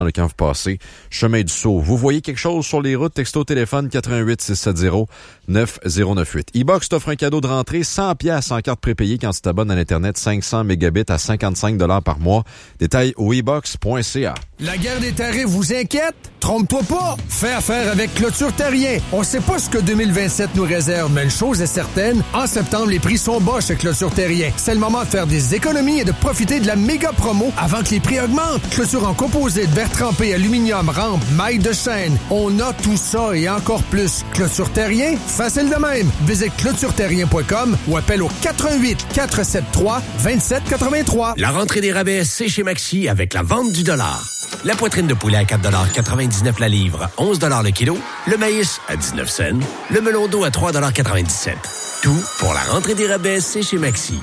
quand vous passez chemin du Sceau. Vous voyez quelque chose sur les routes, texto téléphone 88 670 9098. E-Box t'offre un cadeau de rentrée 100$ en carte prépayée quand tu t'abonnes à l'Internet 500 mégabits à 55$ par mois. Détail au e-box.ca. La guerre des tarifs vous inquiète? Trompe-toi pas! Fais affaire avec Clôture Terrien. On sait pas ce que 2027 nous réserve, mais une chose est certaine, en septembre, les prix sont bas chez Clôture Terrien. C'est le moment de faire des économies et de profiter de la méga promo avant que les prix augmentent. Clôture en composite, verre trempé, aluminium, rampe, maille de chaîne. On a tout ça et encore plus. Clôture Terrien, facile de même. Visite clôtureterrien.com ou appelle au 88 473 2783. La rentrée des rabais, c'est chez Maxi avec la vente du dollar. La poitrine de poulet à 4,99$ la livre, 11$ le kilo. Le maïs à 19 cents. Le melon d'eau à 3,97$. Tout pour la rentrée des rabais, c'est chez Maxi.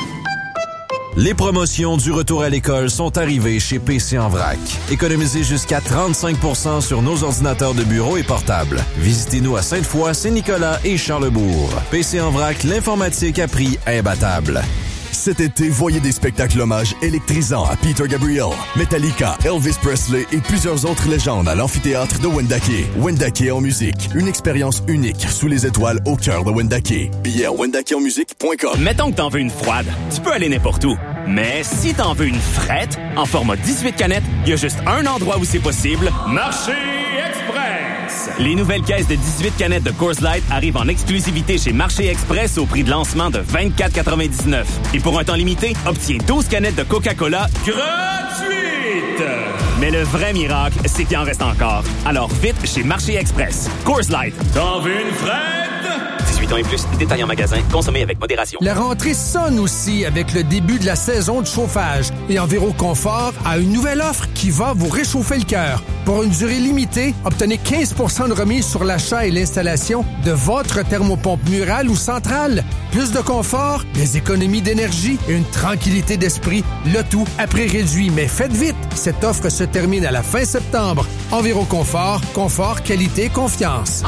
Les promotions du retour à l'école sont arrivées chez PC en vrac. Économisez jusqu'à 35% sur nos ordinateurs de bureau et portables. Visitez-nous à Sainte-Foy, Saint-Nicolas et Charlesbourg. PC en vrac, l'informatique à prix imbattable. Cet été, voyez des spectacles hommages électrisants à Peter Gabriel, Metallica, Elvis Presley et plusieurs autres légendes à l'amphithéâtre de Wendake. Wendake en musique, une expérience unique sous les étoiles au cœur de Wendake. Billets à wendakeonmusique.com. Mettons que t'en veux une froide, tu peux aller n'importe où. Mais si t'en veux une frette, en format 18 canettes, il y a juste un endroit où c'est possible. Marché Express! Les nouvelles caisses de 18 canettes de Coors Light arrivent en exclusivité chez Marché Express au prix de lancement de 24,99. Et pour un temps limité, obtiens 12 canettes de Coca-Cola gratuites! Mais le vrai miracle, c'est qu'il en reste encore. Alors vite chez Marché Express. Coors Light. T'en veux une frette? 18 ans et plus, détail en magasin, consommez avec modération. La rentrée sonne aussi avec le début de la saison de chauffage. Et Enviro Confort a une nouvelle offre qui va vous réchauffer le cœur. Pour une durée limitée, obtenez 15% de remise sur l'achat et l'installation de votre thermopompe murale ou centrale. Plus de confort, des économies d'énergie et une tranquillité d'esprit. Le tout à prix réduit. Mais faites vite, cette offre se termine à la fin septembre. Enviro Confort, confort, qualité, confiance.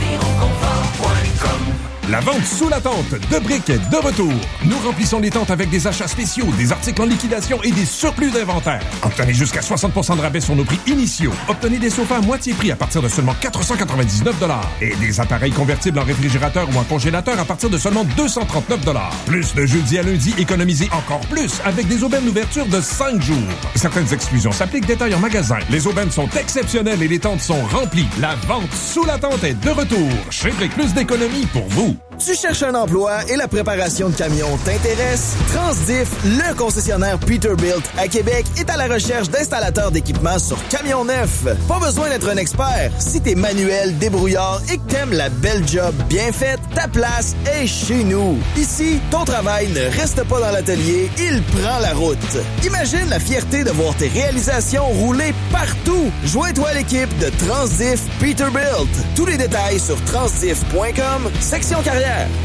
EnviroConfort.com. La vente sous la tente de briques est de retour. Nous remplissons les tentes avec des achats spéciaux, des articles en liquidation et des surplus d'inventaire. Obtenez jusqu'à 60% de rabais sur nos prix initiaux. Obtenez des sofas à moitié prix à partir de seulement 499$ et des appareils convertibles en réfrigérateur ou en congélateur à partir de seulement 239$. Plus de jeudi à lundi, économisez encore plus avec des aubaines d'ouverture de 5 jours. Certaines exclusions s'appliquent, détail en magasin. Les aubaines sont exceptionnelles et les tentes sont remplies. La vente sous la tente est de retour. Chez Brick, plus d'économies pour vous. Tu cherches un emploi et la préparation de camions t'intéresse? Transdiff, le concessionnaire Peterbilt à Québec, est à la recherche d'installateurs d'équipements sur camions neufs. Pas besoin d'être un expert. Si t'es manuel, débrouillard et que t'aimes la belle job bien faite, ta place est chez nous. Ici, ton travail ne reste pas dans l'atelier, il prend la route. Imagine la fierté de voir tes réalisations rouler partout. Joins-toi à l'équipe de Transdiff Peterbilt. Tous les détails sur transdiff.com, section carrière.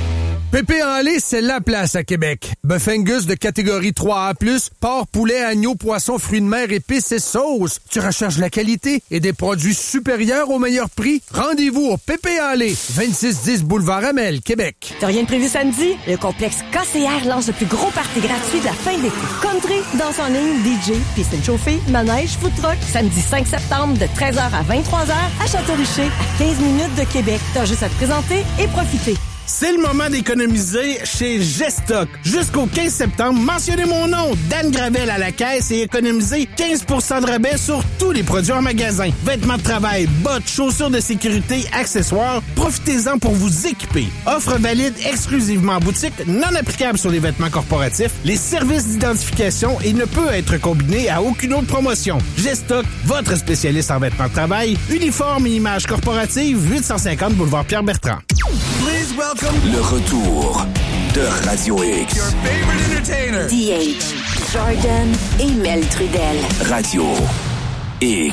Pépé en lait, c'est la place à Québec. Bœuf Angus de catégorie 3A+, porc, poulet, agneau, poisson, fruits de mer, épices et sauces. Tu recherches la qualité et des produits supérieurs au meilleur prix? Rendez-vous au Pépé en lait, 2610 boulevard Amel, Québec. T'as rien de prévu samedi? Le complexe KCR lance le plus gros party gratuit de la fin de l'été. Country, danse en ligne, DJ, piscine chauffée, manège, food truck. Samedi 5 septembre de 13h à 23h à Château-Richer, à 15 minutes de Québec. T'as juste à te présenter et profiter. C'est le moment d'économiser chez Gestock. Jusqu'au 15 septembre, mentionnez mon nom, Dan Gravel à la caisse et économisez 15% de rabais sur tous les produits en magasin. Vêtements de travail, bottes, chaussures de sécurité, accessoires, profitez-en pour vous équiper. Offre valide exclusivement en boutique, non applicable sur les vêtements corporatifs, les services d'identification et ne peut être combiné à aucune autre promotion. Gestock, votre spécialiste en vêtements de travail, uniforme et images corporatives, 850 boulevard Pierre-Bertrand. Le retour de Radio X. Your favorite entertainer. DH, Jordan et Mel Trudel. Radio X.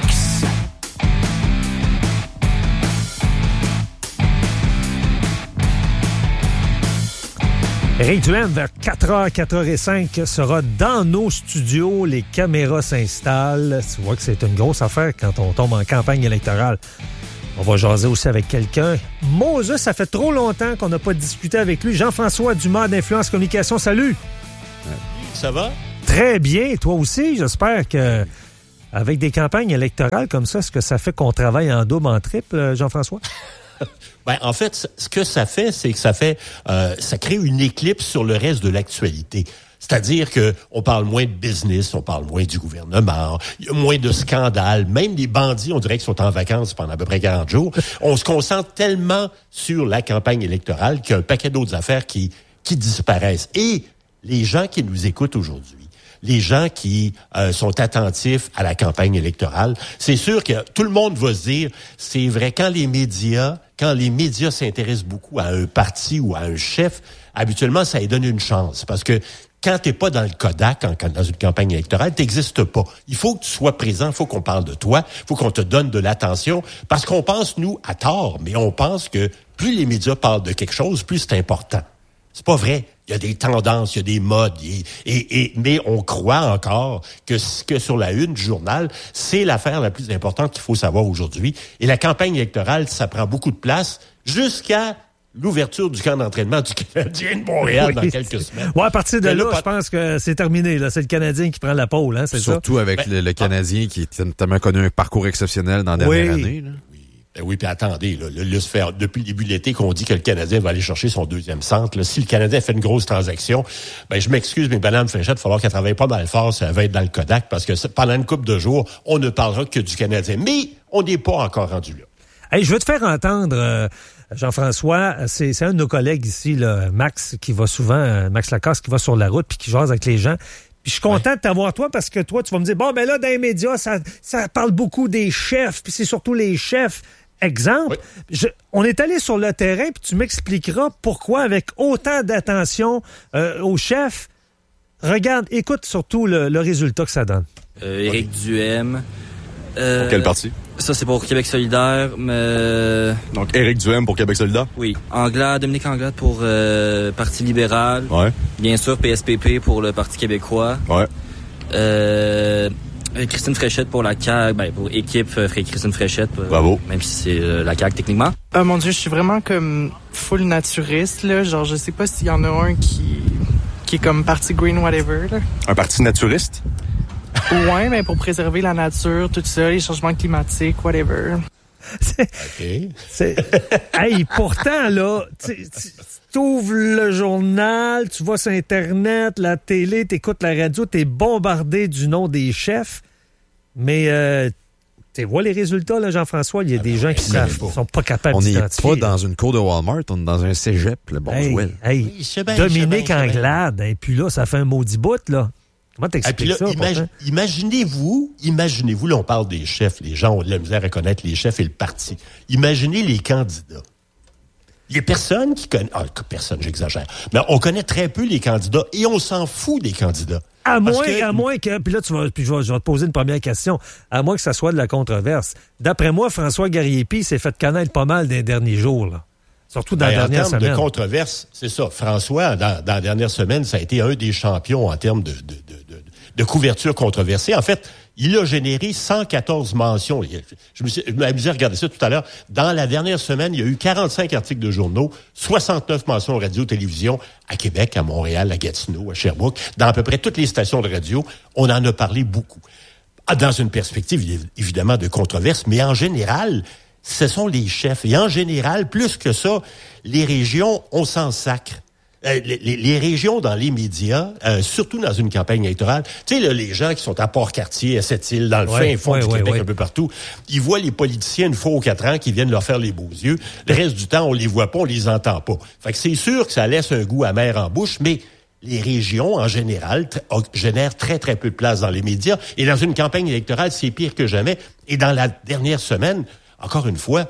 Éric Duhaime, vers 4h, 4h05, sera dans nos studios. Les caméras s'installent. Tu vois que c'est une grosse affaire quand on tombe en campagne électorale. On va jaser aussi avec quelqu'un. Moses, ça fait trop longtemps qu'on n'a pas discuté avec lui. Jean-François Dumas d'Influence Communication, salut! Ça va? Très bien, toi aussi. J'espère que avec des campagnes électorales comme ça, est-ce que ça fait qu'on travaille en double, en triple, Jean-François? Ben, en fait, ce que ça fait, c'est que ça crée une éclipse sur le reste de l'actualité. C'est-à-dire que on parle moins de business, on parle moins du gouvernement, il y a moins de scandales. Même les bandits, on dirait qu'ils sont en vacances pendant à peu près 40 jours. On se concentre tellement sur la campagne électorale qu'il y a un paquet d'autres affaires qui disparaissent. Et les gens qui nous écoutent aujourd'hui, les gens qui sont attentifs à la campagne électorale, c'est sûr que tout le monde va se dire, c'est vrai, quand les médias s'intéressent beaucoup à un parti ou à un chef, habituellement, ça lui donne une chance. Parce que quand t'es pas dans le Kodak, dans une campagne électorale, t'existes pas. Il faut que tu sois présent, il faut qu'on parle de toi, il faut qu'on te donne de l'attention, parce qu'on pense, nous, à tort, mais on pense que plus les médias parlent de quelque chose, plus c'est important. C'est pas vrai. Il y a des tendances, il y a des modes, mais on croit encore que sur la une du journal, c'est l'affaire la plus importante qu'il faut savoir aujourd'hui. Et la campagne électorale, ça prend beaucoup de place jusqu'à l'ouverture du camp d'entraînement du Canadien de Montréal dans quelques semaines. Ouais, à partir de là, je pense que c'est terminé. Là, c'est le Canadien qui prend la pôle, hein, c'est ça? Surtout avec le Canadien qui a tellement connu un parcours exceptionnel dans la dernière année. Là. Oui, puis attendez, là, ça fait depuis le début de l'été qu'on dit que le Canadien va aller chercher son deuxième centre. Là. Si le Canadien fait une grosse transaction, je m'excuse, mais Madame Fréchette, il va falloir qu'elle travaille pas mal fort, ça va être dans le Kodak, parce que pendant une couple de jours, on ne parlera que du Canadien. Mais on n'est pas encore rendu là. Hey, je veux te faire entendre, Jean-François, c'est un de nos collègues ici, là, Max, qui va souvent, Max Lacasse, qui va sur la route puis qui jase avec les gens. Puis je suis content de t'avoir toi parce que toi, tu vas me dire, bon, ben là, dans les médias, ça parle beaucoup des chefs, puis c'est surtout les chefs. Exemple, on est allé sur le terrain, puis tu m'expliqueras pourquoi, avec autant d'attention aux chefs, regarde, écoute surtout le résultat que ça donne. Éric Duhaime. Pour quel parti? Ça, c'est pour Québec solidaire, mais... Donc, Éric Duhaime pour Québec solidaire? Oui. Dominique Anglade pour Parti libéral. Ouais. Bien sûr, PSPP pour le Parti québécois. Ouais. Christine Fréchette pour la CAQ, pour équipe Christine Fréchette. Bravo. Même si c'est la CAQ techniquement. Oh mon Dieu, je suis vraiment comme full naturiste, là. Genre, je sais pas s'il y en a un qui est comme parti green whatever, là. Un parti naturiste? Ouais, mais pour préserver la nature, tout ça, les changements climatiques, whatever. Hey, pourtant, là, tu ouvres le journal, tu vas sur Internet, la télé, t'écoutes la radio, t'es bombardé du nom des chefs, mais tu vois les résultats, là, Jean-François, il y a des gens qui sont pas capables d'identifier. On n'est pas dans une cour de Walmart, on est dans un cégep, le Bonjouel. Dominique Anglade, et puis là, ça fait un maudit bout, là. Comment t'expliques ça? Imaginez-vous, là, on parle des chefs, les gens ont de la misère à connaître les chefs et le parti. Imaginez les candidats. Il y a personne qui connaît... personne, j'exagère. Mais on connaît très peu les candidats et on s'en fout des candidats. À moins que... Puis là, je vais te poser une première question. À moins que ça soit de la controverse. D'après moi, François Garriépi s'est fait connaître pas mal des derniers jours, là. Surtout dans la dernière semaine. En termes de controverse, c'est ça. François, dans la dernière semaine, ça a été un des champions en termes de couverture controversée. En fait, il a généré 114 mentions. Je me amusé à regarder ça tout à l'heure. Dans la dernière semaine, il y a eu 45 articles de journaux, 69 mentions radio-télévision à Québec, à Montréal, à Gatineau, à Sherbrooke. Dans à peu près toutes les stations de radio, on en a parlé beaucoup. Dans une perspective, évidemment, de controverse, mais en général... ce sont les chefs. Et en général, plus que ça, les régions, on s'en sacre. Les régions dans les médias, surtout dans une campagne électorale, tu sais, là, les gens qui sont à Port-Cartier, à Sept-Îles, dans le fin fond du Québec, un peu partout, ils voient les politiciens une fois aux 4 ans qui viennent leur faire les beaux yeux. Le reste du temps, on les voit pas, on les entend pas. Fait que c'est sûr que ça laisse un goût amer en bouche, mais les régions, en général, génèrent très, très peu de place dans les médias. Et dans une campagne électorale, c'est pire que jamais. Et dans la dernière semaine, encore une fois,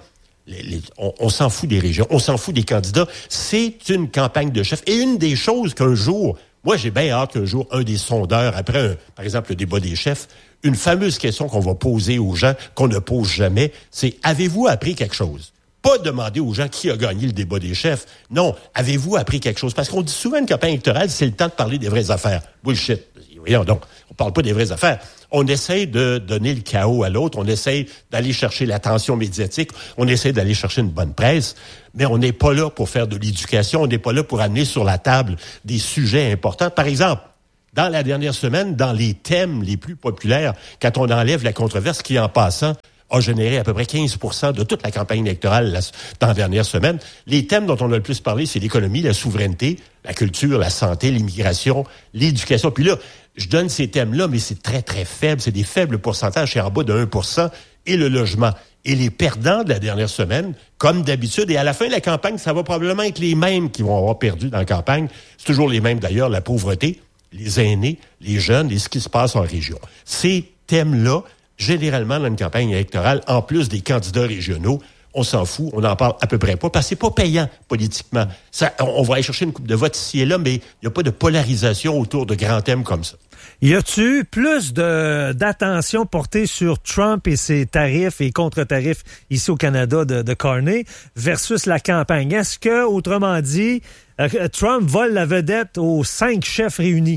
on s'en fout des régions, on s'en fout des candidats. C'est une campagne de chef. Et une des choses qu'un jour, moi j'ai bien hâte qu'un jour, un des sondeurs, après, par exemple, le débat des chefs, une fameuse question qu'on va poser aux gens, qu'on ne pose jamais, c'est « Avez-vous appris quelque chose? » Pas demander aux gens qui a gagné le débat des chefs. Non, avez-vous appris quelque chose? Parce qu'on dit souvent une campagne électorale, c'est le temps de parler des vraies affaires. Bullshit. Voyons donc, on parle pas des vraies affaires. On essaie de donner le chaos à l'autre, on essaie d'aller chercher l'attention médiatique, on essaie d'aller chercher une bonne presse, mais on n'est pas là pour faire de l'éducation, on n'est pas là pour amener sur la table des sujets importants. Par exemple, dans la dernière semaine, dans les thèmes les plus populaires, quand on enlève la controverse qui, en passant, a généré à peu près 15% de toute la campagne électorale dans la dernière semaine. Les thèmes dont on a le plus parlé, c'est l'économie, la souveraineté, la culture, la santé, l'immigration, l'éducation. Puis là, je donne ces thèmes-là, mais c'est très, très faible. C'est des faibles pourcentages, c'est en bas de 1%. Et le logement. Et les perdants de la dernière semaine, comme d'habitude, et à la fin de la campagne, ça va probablement être les mêmes qui vont avoir perdu dans la campagne. C'est toujours les mêmes d'ailleurs, la pauvreté, les aînés, les jeunes et ce qui se passe en région. Ces thèmes-là, généralement dans une campagne électorale, en plus des candidats régionaux, on s'en fout, on n'en parle à peu près pas, parce que c'est pas payant politiquement. Ça, on va aller chercher une coupe de votes ici et là, mais il n'y a pas de polarisation autour de grands thèmes comme ça. Y a-tu plus d'attention portée sur Trump et ses tarifs et contre-tarifs ici au Canada de Carney versus la campagne? Est-ce que, autrement dit, Trump vole la vedette aux 5 chefs réunis?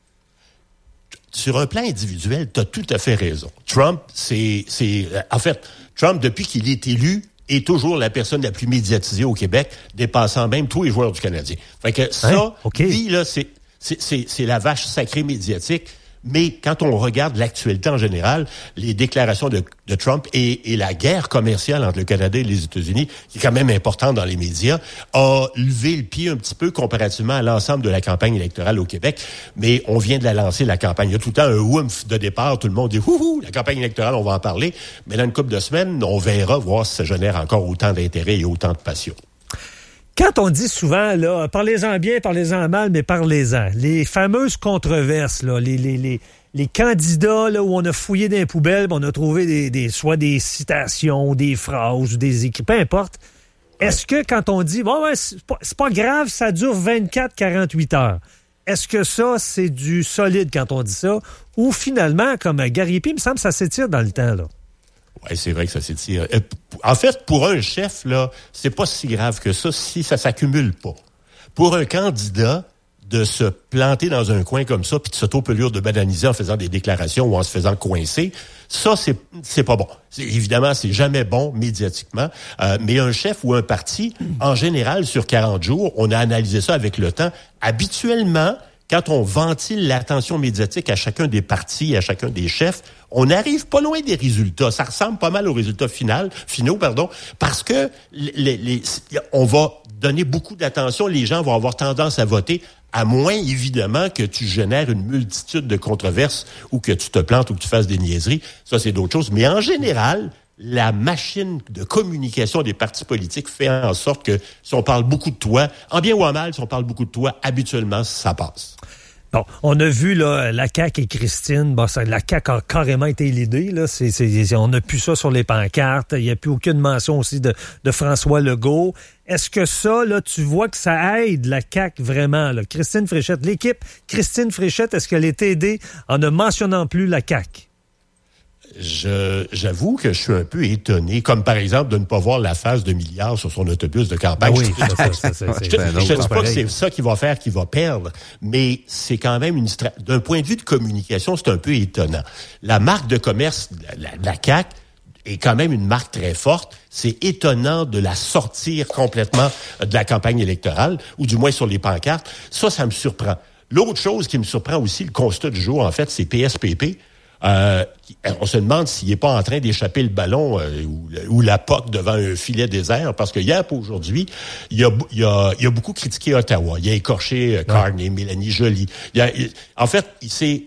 Sur un plan individuel, tu as tout à fait raison. Trump, en fait, Trump, depuis qu'il est élu, est toujours la personne la plus médiatisée au Québec, dépassant même tous les joueurs du Canadien. Fait que ça, lui, là, c'est la vache sacrée médiatique. Mais quand on regarde l'actualité en général, les déclarations de Trump et la guerre commerciale entre le Canada et les États-Unis, qui est quand même importante dans les médias, a levé le pied un petit peu comparativement à l'ensemble de la campagne électorale au Québec. Mais on vient de la lancer, la campagne. Il y a tout le temps un woomph de départ. Tout le monde dit « Houhou, la campagne électorale, on va en parler. » Mais dans une couple de semaines, on verra, voir si ça génère encore autant d'intérêt et autant de passion. Quand on dit souvent, là, parlez-en bien, parlez-en mal, mais parlez-en. Les fameuses controverses, là, les candidats là, où on a fouillé dans les poubelles, on a trouvé soit des citations, des phrases, ou des écrits, peu importe. Est-ce que quand on dit, bon, ouais, c'est pas grave, ça dure 24-48 heures, est-ce que ça, c'est du solide quand on dit ça? Ou finalement, comme Gary P, il me semble que ça s'étire dans le temps, là? Oui, c'est vrai que ça s'étire. En fait, pour un chef, là, c'est pas si grave que ça si ça s'accumule pas. Pour un candidat, de se planter dans un coin comme ça puis de s'auto-pelure de bananiser en faisant des déclarations ou en se faisant coincer, ça, c'est pas bon. Évidemment, c'est jamais bon médiatiquement, mais un chef ou un parti, en général, sur 40 jours, on a analysé ça avec le temps, habituellement, quand on ventile l'attention médiatique à chacun des partis, à chacun des chefs, on n'arrive pas loin des résultats. Ça ressemble pas mal aux résultats finaux, parce que on va donner beaucoup d'attention. Les gens vont avoir tendance à voter, à moins, évidemment, que tu génères une multitude de controverses ou que tu te plantes ou que tu fasses des niaiseries. Ça, c'est d'autres choses. Mais en général, la machine de communication des partis politiques fait en sorte que si on parle beaucoup de toi, en bien ou en mal, si on parle beaucoup de toi, habituellement, ça passe. Bon, on a vu là la CAQ et Christine. Bon, la CAQ a carrément été l'idée. Là, on n'a plus ça sur les pancartes. Il n'y a plus aucune mention aussi de François Legault. Est-ce que ça, là, tu vois que ça aide la CAQ vraiment? Là? Christine Fréchette, l'équipe Christine Fréchette, est-ce qu'elle est aidée en ne mentionnant plus la CAQ? J'avoue que je suis un peu étonné, comme par exemple de ne pas voir la face de milliards sur son autobus de campagne. Oui, je ne dis pas que c'est ça qui va faire qu'il va perdre, mais c'est quand même d'un point de vue de communication, c'est un peu étonnant. La marque de commerce, la CAQ, est quand même une marque très forte. C'est étonnant de la sortir complètement de la campagne électorale, ou du moins sur les pancartes. Ça me surprend. L'autre chose qui me surprend aussi, le constat du jour, en fait, c'est PSPP. On se demande s'il n'est pas en train d'échapper le ballon ou la POC devant un filet désert, parce que hier pour aujourd'hui, il a beaucoup critiqué Ottawa. Il a écorché Carney, Mélanie Joly. En fait, il s'est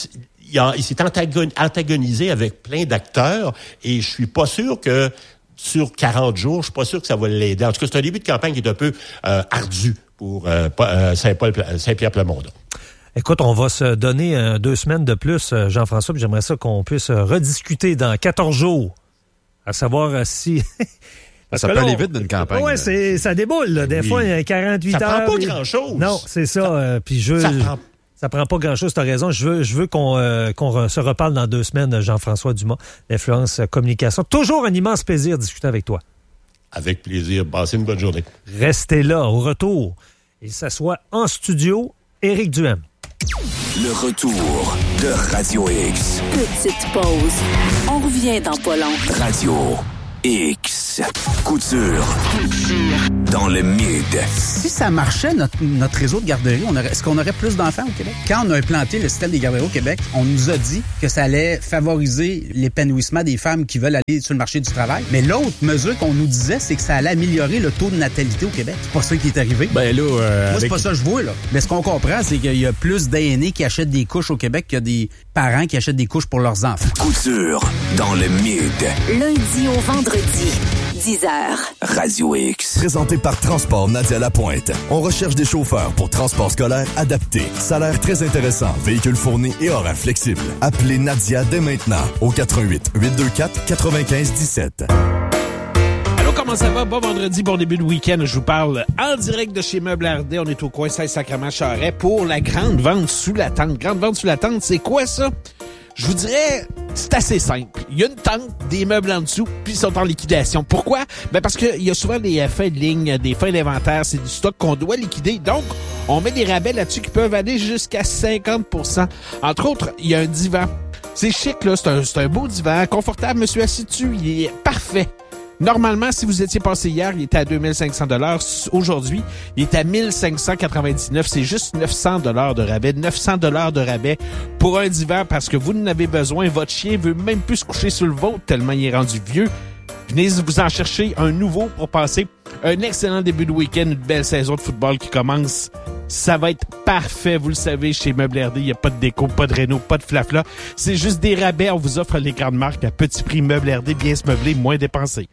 antagonisé avec plein d'acteurs, et je suis pas sûr que sur 40 jours, je suis pas sûr que ça va l'aider. En tout cas, c'est un début de campagne qui est un peu ardu pour Saint-Pierre Plamondon. Écoute, on va se donner 2 semaines de plus, Jean-François, puis j'aimerais ça qu'on puisse rediscuter dans 14 jours, à savoir si... Ça peut aller vite d'une campagne. Oui, ça déboule. Là. Des fois, il y a 48 heures. Ça prend pas grand-chose. Non, c'est ça. Puis ça prend pas grand-chose, t'as raison. Je veux qu'on se reparle dans 2 semaines, Jean-François Dumas, l'Influence Communication. Toujours un immense plaisir de discuter avec toi. Avec plaisir. Passez une bonne journée. Restez là, au retour. Il s'assoit en studio, Éric Duhem. Le retour de Radio X. Petite pause. On revient dans pas long. Radio X. Couture. dans le mid. Si ça marchait, notre réseau de garderies, est-ce qu'on aurait plus d'enfants au Québec? Quand on a implanté le système des garderies au Québec, on nous a dit que ça allait favoriser l'épanouissement des femmes qui veulent aller sur le marché du travail. Mais l'autre mesure qu'on nous disait, c'est que ça allait améliorer le taux de natalité au Québec. C'est pas ça qui est arrivé. Ben là, moi, c'est pas ça que je vois, là. Mais ce qu'on comprend, c'est qu'il y a plus d'aînés qui achètent des couches au Québec qu'il y a des parents qui achètent des couches pour leurs enfants. Couture dans le mid. Lundi au vendredi, 10h. Radio X. Présenté par Transport Nadia Lapointe. On recherche des chauffeurs pour transport scolaire adapté. Salaire très intéressant, véhicule fourni et horaire flexible. Appelez Nadia dès maintenant au 88 824 95 17. Allô, comment ça va? Bon vendredi, bon début de week-end. Je vous parle en direct de chez Meubles Ardais. On est au coin Saint-Sacrement-Charest pour la grande vente sous la tente. Grande vente sous la tente, c'est quoi ça? Je vous dirais, c'est assez simple. Il y a une tente, des meubles en dessous, puis ils sont en liquidation. Pourquoi? Ben parce qu'il y a souvent des fins de ligne, des fins d'inventaire. C'est du stock qu'on doit liquider. Donc, on met des rabais là-dessus qui peuvent aller jusqu'à 50%. Entre autres, il y a un divan. C'est chic, là. C'est un beau divan, confortable. Monsieur assis dessus, il est parfait. Normalement, si vous étiez passé hier, il était à 2500$. Aujourd'hui, il est à 1599$. C'est juste 900$ de rabais. 900$ de rabais pour un divan parce que vous en avez besoin. Votre chien veut même plus se coucher sur le vôtre tellement il est rendu vieux. Venez vous en chercher un nouveau pour passer un excellent début de week-end, une belle saison de football qui commence. Ça va être parfait, vous le savez, chez Meubles Ardais, il n'y a pas de déco, pas de réno, pas de flafla. C'est juste des rabais, on vous offre les grandes marques à petit prix. Meubles Ardais, bien se meubler, moins dépensé.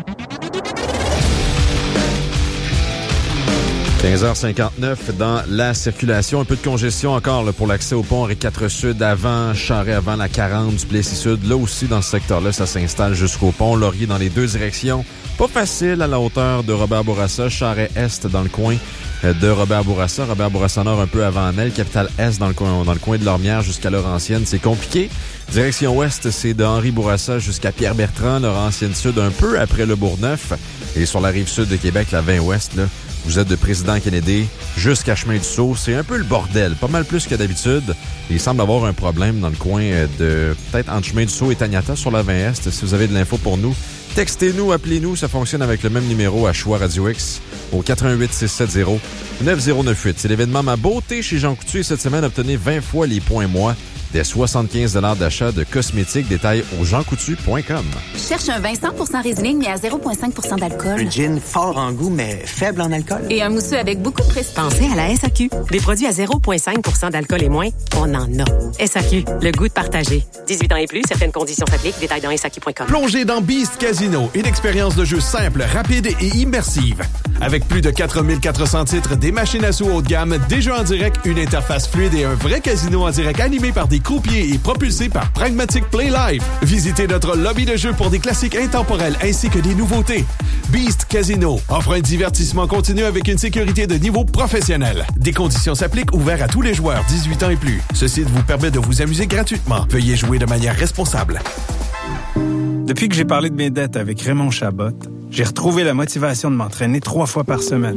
15h59 dans la circulation. Un peu de congestion encore là, pour l'accès au pont Henri IV Sud avant Charest, avant la 40 du Plessis-Sud. Là aussi, dans ce secteur-là, ça s'installe jusqu'au pont Laurier dans les deux directions. Pas facile à la hauteur de Robert-Bourassa. Charest-Est dans le coin de Robert-Bourassa. Robert-Bourassa-Nord un peu avant Nel. Capitale-Est dans le coin de Lormière jusqu'à Laurentienne. C'est compliqué. Direction ouest, c'est de Henri-Bourassa jusqu'à Pierre-Bertrand. Laurentienne-Sud un peu après le Bourgneuf. Et sur la rive sud de Québec, la 20 ouest, là, vous êtes de Président Kennedy jusqu'à Chemin du Sault. C'est un peu le bordel, pas mal plus que d'habitude. Il semble avoir un problème dans le coin de peut-être entre Chemin du Sault et Taniata sur la 20 Est. Si vous avez de l'info pour nous, textez-nous, appelez-nous. Ça fonctionne avec le même numéro à Choix Radio X au 88 670 9098. C'est l'événement Ma Beauté chez Jean Coutu. Cette semaine, obtenez 20 fois les points moi des 75$ d'achat de cosmétiques. Détails au jeancoutu.com. Cherche un vin 100% Riesling, mais à 0,5% d'alcool. Un gin fort en goût, mais faible en alcool. Et un mousseux avec beaucoup de prestige. Pensez à la SAQ. Des produits à 0,5% d'alcool et moins, on en a. SAQ, le goût de partager. 18 ans et plus, certaines conditions s'appliquent. Détails dans SAQ.com. Plongez dans Beast Casino, une expérience de jeu simple, rapide et immersive. Avec plus de 4400 titres, des machines à sous haut de gamme, des jeux en direct, une interface fluide et un vrai casino en direct animé par des croupiers et propulsé par Pragmatic Play Live. Visitez notre lobby de jeu pour des classiques intemporels ainsi que des nouveautés. Beast Casino offre un divertissement continu avec une sécurité de niveau professionnel. Des conditions s'appliquent, ouvert à tous les joueurs 18 ans et plus. Ce site vous permet de vous amuser gratuitement. Veuillez jouer de manière responsable. Depuis que j'ai parlé de mes dettes avec Raymond Chabot, j'ai retrouvé la motivation de m'entraîner 3 fois par semaine.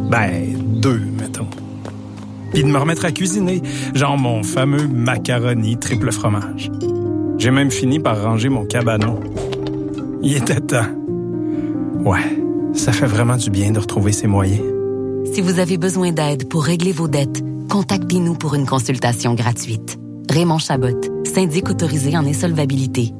2, mettons. Puis de me remettre à cuisiner, genre mon fameux macaroni triple fromage. J'ai même fini par ranger mon cabanon. Il était temps. Ouais, ça fait vraiment du bien de retrouver ses moyens. Si vous avez besoin d'aide pour régler vos dettes, contactez-nous pour une consultation gratuite. Raymond Chabot, syndic autorisé en insolvabilité.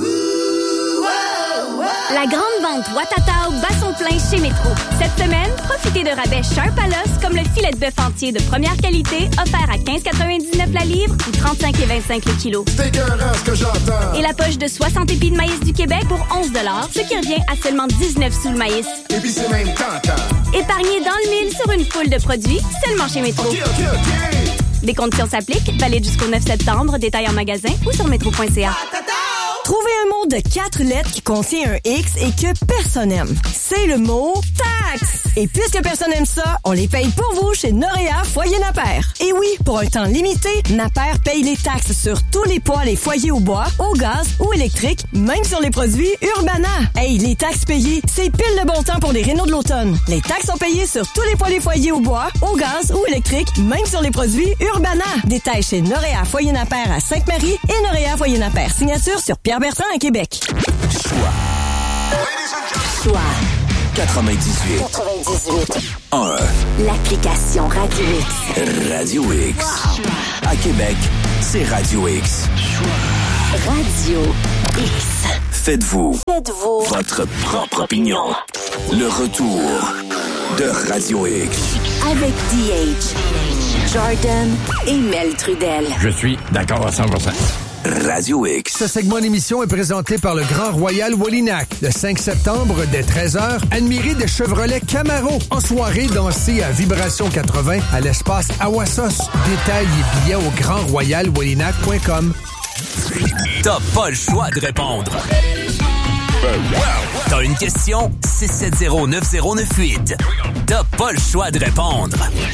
La grande vente Watatao bat son plein chez Métro. Cette semaine, profitez de rabais Sharp à l'os comme le filet de bœuf entier de première qualité offert à 15,99 la livre ou 35,25 le kilo. C'est écœurant ce que j'entends. Et la poche de 60 épis de maïs du Québec pour 11$, ce qui revient à seulement 19 sous le maïs. Et puis c'est même tentant. Épargnez dans le mille sur une foule de produits seulement chez Métro. OK. Des conditions s'appliquent, valide jusqu'au 9 septembre, détail en magasin ou sur métro.ca. Trouvez un mot de 4 lettres qui contient un X et que personne n'aime. C'est le mot taxe. Et puisque personne n'aime ça, on les paye pour vous chez Noréa Foyer Napper. Et oui, pour un temps limité, Napper paye les taxes sur tous les poêles et foyers au bois, au gaz ou électrique, même sur les produits Urbana. Hey, les taxes payées, c'est pile le bon temps pour les rénaux de l'automne. Les taxes sont payées sur tous les poêles et foyers au bois, au gaz ou électrique, même sur les produits Urbana. Détails chez Noréa Foyer Napper à Sainte-Marie et Noréa Foyer Napper. Signature sur Pierre Bertrand à Québec. Choix 98. 1. L'application Radio X. Radio X. À Québec, c'est Radio X. Radio X. Faites-vous votre propre opinion. Le retour de Radio X. Avec DH, Jordan et Mel Trudel. Je suis d'accord à 100%. Radio X. Ce segment d'émission est présenté par le Grand Royal Wallinac. Le 5 septembre, dès 13h, admirez des Chevrolet Camaro. En soirée, dansez à Vibration 80 à l'espace Awassos. Détails et billets au grandroyalwallinac.com. T'as pas le choix de répondre. T'as une question? 670-9098. T'as pas le choix de répondre.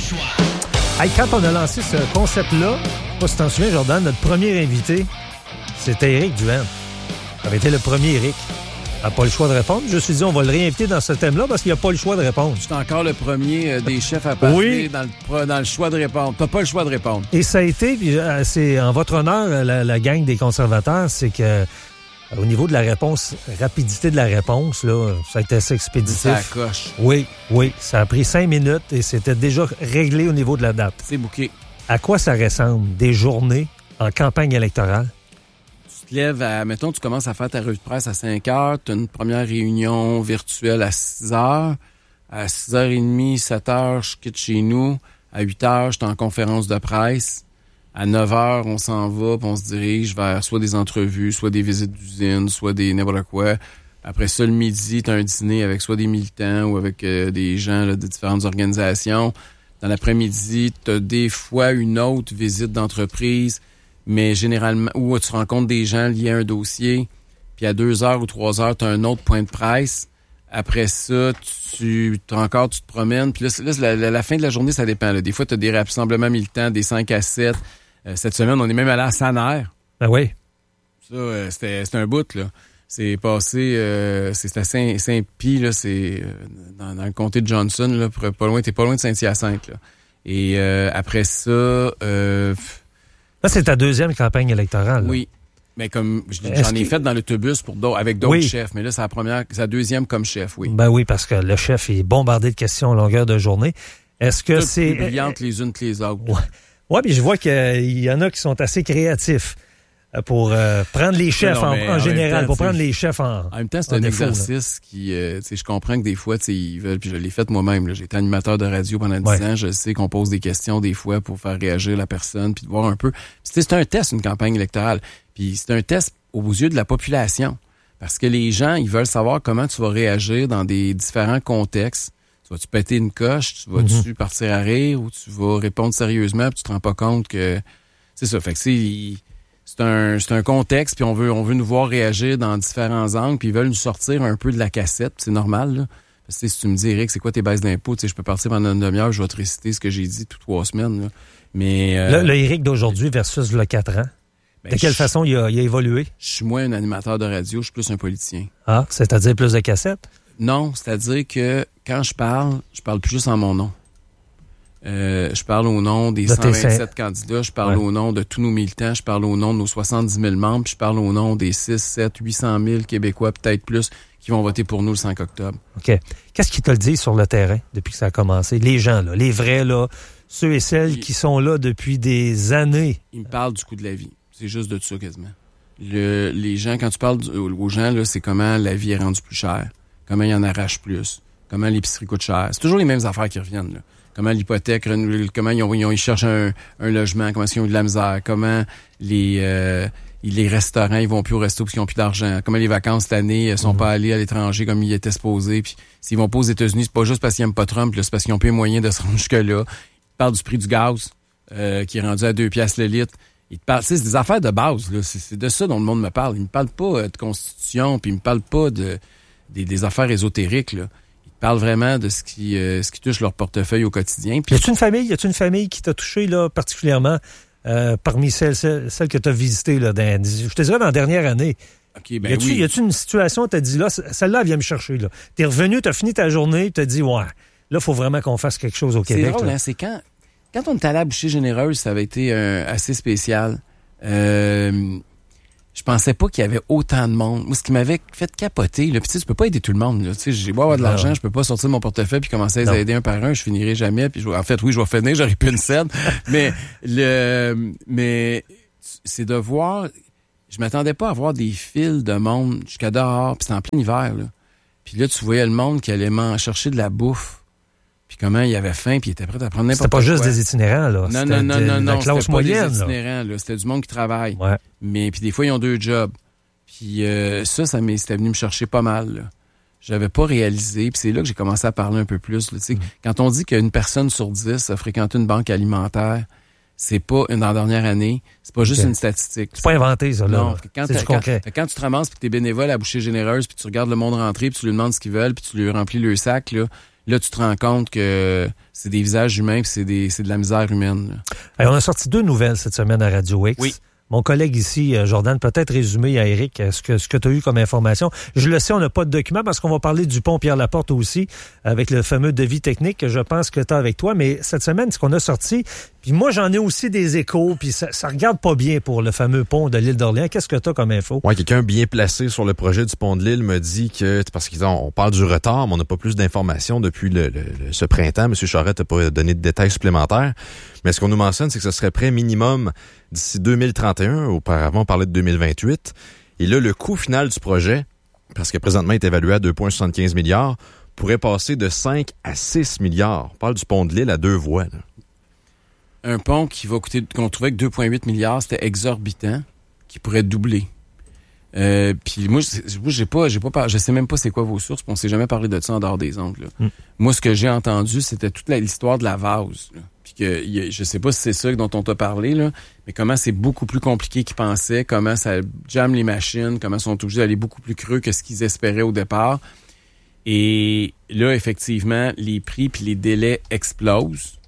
Hey, quand on a lancé ce concept-là, pas si t'en souviens, Jordan, notre premier invité, c'était Éric Duhaime. Ça avait été le premier Éric. Il n'a pas le choix de répondre. Je me suis dit, on va le réinviter dans ce thème-là parce qu'il n'a pas le choix de répondre. C'est encore le premier des chefs à parler dans le choix de répondre. T'as pas le choix de répondre. Et ça a été, puis c'est en votre honneur, la gang des conservateurs, c'est que au niveau de la réponse, rapidité de la réponse, là, ça a été assez expéditif. Ça coche. Oui. Ça a pris 5 minutes et c'était déjà réglé au niveau de la date. C'est bouqué. À quoi ça ressemble des journées en campagne électorale? Tu te lèves mettons, tu commences à faire ta revue de presse à 5 heures, tu as une première réunion virtuelle à 6 heures. À 6h30, 7 heures, je quitte chez nous. À 8 heures, je suis en conférence de presse. À 9 heures, on s'en va, puis on se dirige vers soit des entrevues, soit des visites d'usine, soit des n'importe quoi. Après ça, le midi, tu as un dîner avec soit des militants ou avec des gens là, de différentes organisations. Dans l'après-midi, tu as des fois une autre visite d'entreprise, mais généralement, où tu rencontres des gens liés à un dossier. Puis à 2 heures ou 3 heures, tu as un autre point de presse. Après ça, tu te promènes. Puis là, la fin de la journée, ça dépend. Là. Des fois, tu as des rassemblements militants, des 5 à 7. Cette semaine, on est même allé à Saner. Ah oui? Ça, c'était un bout, là. C'est passé, c'est à Saint-Pie, là, c'est dans le comté de Johnson, là, t'es pas loin de Saint-Hyacinthe, là. Et après ça... Là, c'est ta deuxième campagne électorale. Là. Oui. Mais comme j'en ai fait dans l'autobus avec d'autres chefs, mais là, c'est la deuxième comme chef, oui. Ben oui, parce que le chef est bombardé de questions en longueur de journée. Est-ce que toutes c'est... plus brillantes les unes que les autres. Ouais, puis je vois qu'il y en a qui sont assez créatifs pour prendre les chefs en général, pour prendre les chefs en même temps, c'est un exercice qui, je comprends que des fois, ils veulent, puis je l'ai fait moi-même. Là, j'ai été animateur de radio pendant 10 ans. Je sais qu'on pose des questions des fois pour faire réagir la personne, puis de voir un peu. C'est un test, une campagne électorale. Puis c'est un test aux yeux de la population. Parce que les gens, ils veulent savoir comment tu vas réagir dans des différents contextes. Tu vas-tu péter une coche? Tu vas-tu partir à rire? Ou tu vas répondre sérieusement puis tu te rends pas compte que... C'est ça. Fait que c'est un contexte puis on veut nous voir réagir dans différents angles puis ils veulent nous sortir un peu de la cassette. C'est normal, là. Parce que si tu me dis, Eric, c'est quoi tes baisses d'impôts? Je peux partir pendant une demi-heure, je vais te réciter ce que j'ai dit toutes 3 semaines. Là. Mais le Eric d'aujourd'hui versus le 4 ans. De quelle façon il a évolué? Je suis moins un animateur de radio, je suis plus un politicien. Ah, c'est-à-dire plus de cassettes? Non, c'est-à-dire que quand je parle plus juste en mon nom. Je parle au nom des 127 candidats, je parle au nom de tous nos militants, je parle au nom de nos 70 000 membres, puis je parle au nom des 6, 7, 800 000 Québécois, peut-être plus, qui vont voter pour nous le 5 octobre. OK. Qu'est-ce qu'ils te le disent sur le terrain depuis que ça a commencé? Les gens, là, les vrais, là, ceux et celles qui sont là depuis des années. Ils me parlent du coût de la vie. C'est juste de ça quasiment. Les gens, quand tu parles aux gens, là, c'est comment la vie est rendue plus chère, comment ils en arrachent plus, comment l'épicerie coûte cher. C'est toujours les mêmes affaires qui reviennent, là. Comment l'hypothèque, comment ils cherchent un logement, comment ils ont eu de la misère, comment les restaurants, ils vont plus au resto parce qu'ils ont plus d'argent, comment les vacances cette année sont pas allés à l'étranger comme ils étaient supposés, puis s'ils vont pas aux États-Unis, c'est pas juste parce qu'ils aiment pas Trump, là, c'est parce qu'ils ont plus les moyens de se rendre jusque-là. Ils parlent du prix du gaz, qui est rendu à 2 piastres le litre. Ils te parlent, c'est des affaires de base, là. C'est de ça dont le monde me parle. Ils me parlent pas de constitution, puis ils me parlent pas des affaires ésotériques, là. Parlent vraiment de ce qui touche leur portefeuille au quotidien. Puis... Y a-t-il une famille qui t'a touché là, particulièrement parmi celles que tu as visitées là, je te dirais dans la dernière année? Okay, ben oui. Y a-t-il une situation où tu as dit là, celle-là elle vient me chercher là. T'es revenu, t'as fini ta journée, tu as dit ouais, là faut vraiment qu'on fasse quelque chose au Québec. C'est drôle, là. Hein, c'est quand on est allé à Boucher Généreuse, ça avait été assez spécial. Je je pensais pas qu'il y avait autant de monde. Moi, ce qui m'avait fait capoter, là, puis tu peux pas aider tout le monde. Là. J'ai beau avoir de l'argent, je peux pas sortir de mon portefeuille puis commencer à les aider un par un, je finirai jamais. Puis en fait, oui, je vais finir, j'aurais plus une scène. mais c'est de voir. Je m'attendais pas à voir des files de monde jusqu'à dehors, puis c'était en plein hiver. Là. Puis là, tu voyais le monde qui allait chercher de la bouffe. Puis comment il avait faim, puis il était prêt à prendre n'importe quoi. C'était pas juste des itinérants, là. Non, la classe moyenne, c'était pas des itinérants, là. C'était du monde qui travaille. Ouais. Mais puis des fois, ils ont 2 jobs. Puis c'était venu me chercher pas mal, là. J'avais pas réalisé, puis c'est là que j'ai commencé à parler un peu plus. Là, quand on dit qu'une personne sur 10 a fréquenté une banque alimentaire, c'est pas dans la dernière année, c'est pas juste une statistique. C'est pas inventé, ça, là. Non, c'est du concret. Quand tu te ramasses, puis que t'es bénévole à Bouchée Généreuse, puis tu regardes le monde rentrer, puis tu lui demandes ce qu'ils veulent, puis tu lui remplis le sac, là, tu te rends compte que c'est des visages humains, puis c'est de la misère humaine. Alors, on a sorti 2 nouvelles cette semaine à Radio X. Oui. Mon collègue ici, Jordan, peut-être résumer à Éric ce que tu as eu comme information. Je le sais, on n'a pas de document parce qu'on va parler du pont Pierre-Laporte aussi, avec le fameux devis technique que je pense que tu as avec toi. Mais cette semaine, ce qu'on a sorti, puis moi, j'en ai aussi des échos, puis ça regarde pas bien pour le fameux pont de l'île d'Orléans. Qu'est-ce que tu as comme info? Oui, quelqu'un bien placé sur le projet du pont de l'île me dit que, parce qu'on parle du retard, mais on n'a pas plus d'informations depuis ce printemps. M. Charette n'a pas donné de détails supplémentaires. Mais ce qu'on nous mentionne, c'est que ce serait prêt minimum d'ici 2031. Auparavant, on parlait de 2028. Et là, le coût final du projet, parce que présentement, il est évalué à 2,75 milliards, pourrait passer de 5 à 6 milliards. On parle du pont de l'île à 2 voies. Là. Un pont qu'on trouvait que 2,8 milliards, c'était exorbitant, qui pourrait doubler. Puis moi, je sais même pas c'est quoi vos sources, puis on s'est jamais parlé de ça en dehors des ondes. Là. Moi, ce que j'ai entendu, c'était toute l'histoire de la vase. Là. Puis que je sais pas si c'est ça dont on t'a parlé, là, mais comment c'est beaucoup plus compliqué qu'ils pensaient, comment ça jamme les machines, comment ils sont obligés d'aller beaucoup plus creux que ce qu'ils espéraient au départ. Et là, effectivement, les prix puis les délais explosent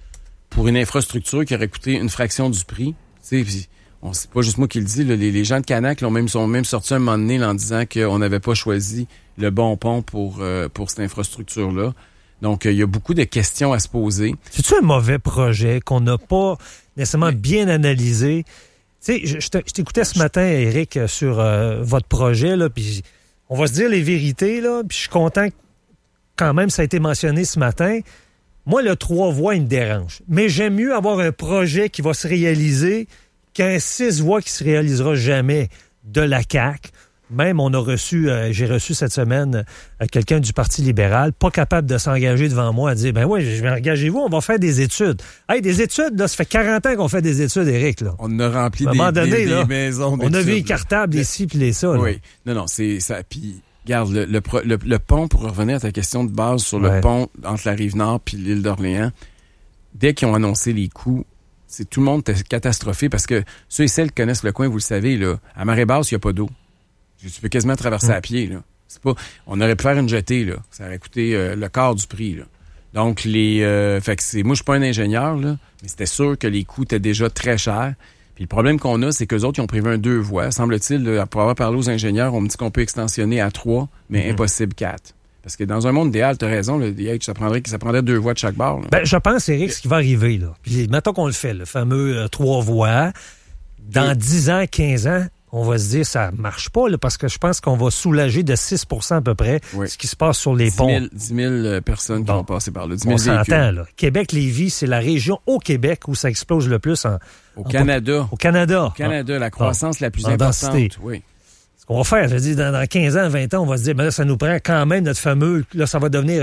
pour une infrastructure qui aurait coûté une fraction du prix. Tu sais, c'est pas juste moi qui le dis, là, les gens de Canac sont même sortis un moment donné là, en disant qu'on n'avait pas choisi le bon pont pour cette infrastructure-là. Donc, il y a beaucoup de questions à se poser. C'est-tu un mauvais projet qu'on n'a pas nécessairement bien analysé? Tu sais, je t'écoutais ce matin, Éric, sur votre projet, là, puis on va se dire les vérités, là, puis je suis content que quand même ça a été mentionné ce matin. Moi, le 3 voies, il me dérange. Mais j'aime mieux avoir un projet qui va se réaliser qu'un 6 voies qui se réalisera jamais de la CAQ. Même, j'ai reçu cette semaine quelqu'un du Parti libéral, pas capable de s'engager devant moi à dire, ben oui, je vais engagez-vous, on va faire des études. Hey, des études, là, ça fait 40 ans qu'on fait des études, Éric, là. On a rempli des maisons d'études. On a vu les cartables, les ci puis les ça. Là. Oui. Non, c'est ça. Puis, regarde, le pont, pour revenir à ta question de base sur le pont entre la Rive-Nord puis l'île d'Orléans, dès qu'ils ont annoncé les coûts, tout le monde était catastrophé parce que ceux et celles qui connaissent le coin, vous le savez, là, à marée basse, il n'y a pas d'eau. Tu peux quasiment traverser à pied, là. On aurait pu faire une jetée, là. Ça aurait coûté le quart du prix, là. Donc, moi, je suis pas un ingénieur, là, mais c'était sûr que les coûts étaient déjà très chers. Puis le problème qu'on a, c'est qu'eux autres, ils ont prévu un 2 voies. Semble-t-il, là, pour avoir parlé aux ingénieurs, on me dit qu'on peut extensionner à 3, mais impossible 4. Parce que dans un monde idéal, t'as raison, ça prendrait 2 voies de chaque bord. Là. Ben, je pense, Éric, ce qui va arriver, là. Puis, mettons qu'on le fait, le fameux 3 voies. Dans 10 ans, 15 ans, on va se dire ça marche pas, là, parce que je pense qu'on va soulager de 6 % à peu près ce qui se passe sur les ponts. 10 000 personnes qui vont passer par là. 10 000 on s'entend, là. Québec-Lévis, c'est la région au Québec où ça explose le plus au Canada. Au Canada. Au Canada, la croissance la plus importante. Oui. Ce qu'on va faire, je dis, dans 15 ans, 20 ans, on va se dire, ben là, ça nous prend quand même notre fameux, là, ça va devenir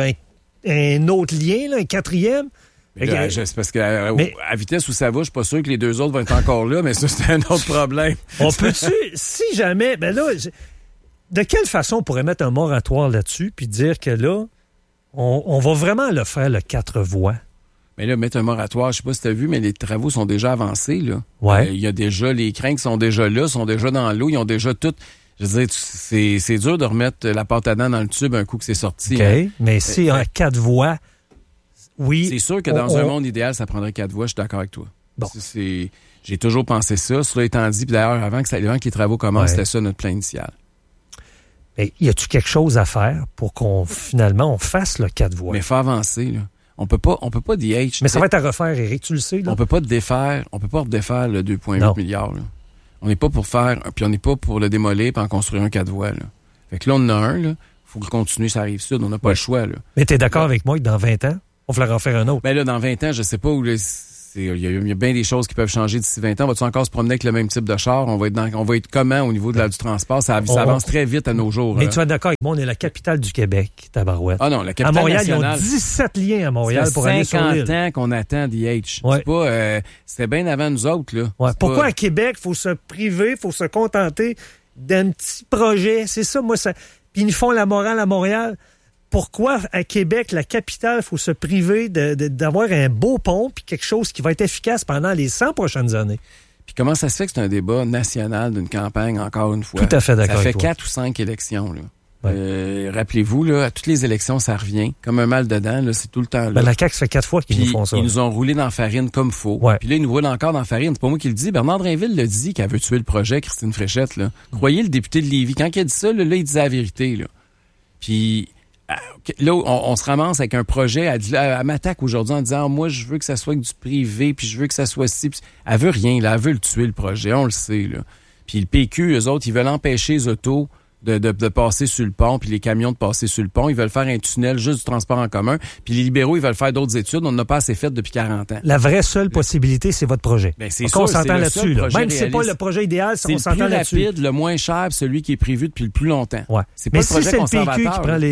un autre lien, là, un 4e. Là, c'est parce qu'à vitesse où ça va, je suis pas sûr que les 2 autres vont être encore là, mais ça, c'est un autre problème. On peut-tu, si jamais, ben là, de quelle façon on pourrait mettre un moratoire là-dessus puis dire que là, on va vraiment le faire, le 4 voies? Mais là, mettre un moratoire, je sais pas si tu as vu, mais les travaux sont déjà avancés, là. Ouais. Il y a déjà, les crinques sont déjà là, sont déjà dans l'eau, ils ont déjà tout. Je veux dire, c'est dur de remettre la pâte à dents dans le tube un coup que c'est sorti. OK, hein. Mais si en 4 voies, oui. C'est sûr que dans un monde idéal, ça prendrait 4 voies, je suis d'accord avec toi. Bon. J'ai toujours pensé ça. Cela étant dit, puis d'ailleurs, avant que les travaux commencent, c'était ça notre plan initial. Mais y a-tu quelque chose à faire pour qu'on, finalement, on fasse le 4 voies? Mais faut avancer, là. On peut pas DH. Mais ça va être à refaire, Éric, tu le sais, là. On peut pas redéfaire le 2,8 milliards, là. On n'est pas pour faire, puis on n'est pas pour le démolir puis en construire un 4 voies, là. Fait que là, on en a un, là. Faut qu'il continue sa Rive-Sud. On n'a pas le choix, là. Mais t'es d'accord avec moi que dans 20 ans, on va falloir en faire un autre? Ben là, dans 20 ans, je sais pas où il y a bien des choses qui peuvent changer d'ici 20 ans. Va-tu encore se promener avec le même type de char? On va être comment au niveau du transport? Ça avance très vite à nos jours. Mais tu es d'accord avec moi, on est la capitale du Québec, tabarouette. Ah non, la capitale à Montréal, nationale. Ils ont 17 liens à Montréal pour aller sur l'île. 50 ans qu'on attend DH. Ouais. C'est pas, c'était bien avant nous autres, là. Ouais. Pourquoi à Québec, faut se priver, faut se contenter d'un petit projet? C'est ça, moi, ça. Puis ils font la morale à Montréal. Pourquoi, à Québec, la capitale, il faut se priver d'avoir un beau pont puis quelque chose qui va être efficace pendant les 100 prochaines années? Puis comment ça se fait que c'est un débat national d'une campagne, encore une fois? Tout à fait d'accord. Ça fait avec toi. 4 ou 5 élections, là. Ouais. Rappelez-vous, là, à toutes les élections, ça revient. Comme un mal dedans, là, c'est tout le temps là. Ben, la CAQ, ça fait 4 fois qu'ils nous font ça. Ils nous ont roulé dans la farine comme faux. Ouais. Puis là, ils nous roulent encore dans la farine. C'est pas moi qui le dis. Bernard Drainville le dit qu'elle veut tuer le projet, Christine Fréchette, là. Croyez le député de Lévis. Quand il a dit ça, là, il disait la vérité, là. Puis là, on se ramasse avec un projet. Elle m'attaque aujourd'hui en disant moi, je veux que ça soit du privé, puis je veux que ça soit ci. Elle veut rien, là. Elle veut le tuer, le projet. On le sait, là. Puis le PQ, eux autres, ils veulent empêcher les autos de passer sur le pont, puis les camions de passer sur le pont. Ils veulent faire un tunnel juste du transport en commun. Puis les libéraux, ils veulent faire d'autres études. On n'en a pas assez fait depuis 40 ans. La vraie seule possibilité, c'est votre projet. Ben, c'est sûr, on s'entend là-dessus. Là. Même si c'est pas réaliste. le projet idéal, on s'entend là-dessus. C'est le plus rapide, le moins cher, celui qui est prévu depuis le plus longtemps. Ouais. C'est pas mais le projet si c'est le PQ qui prend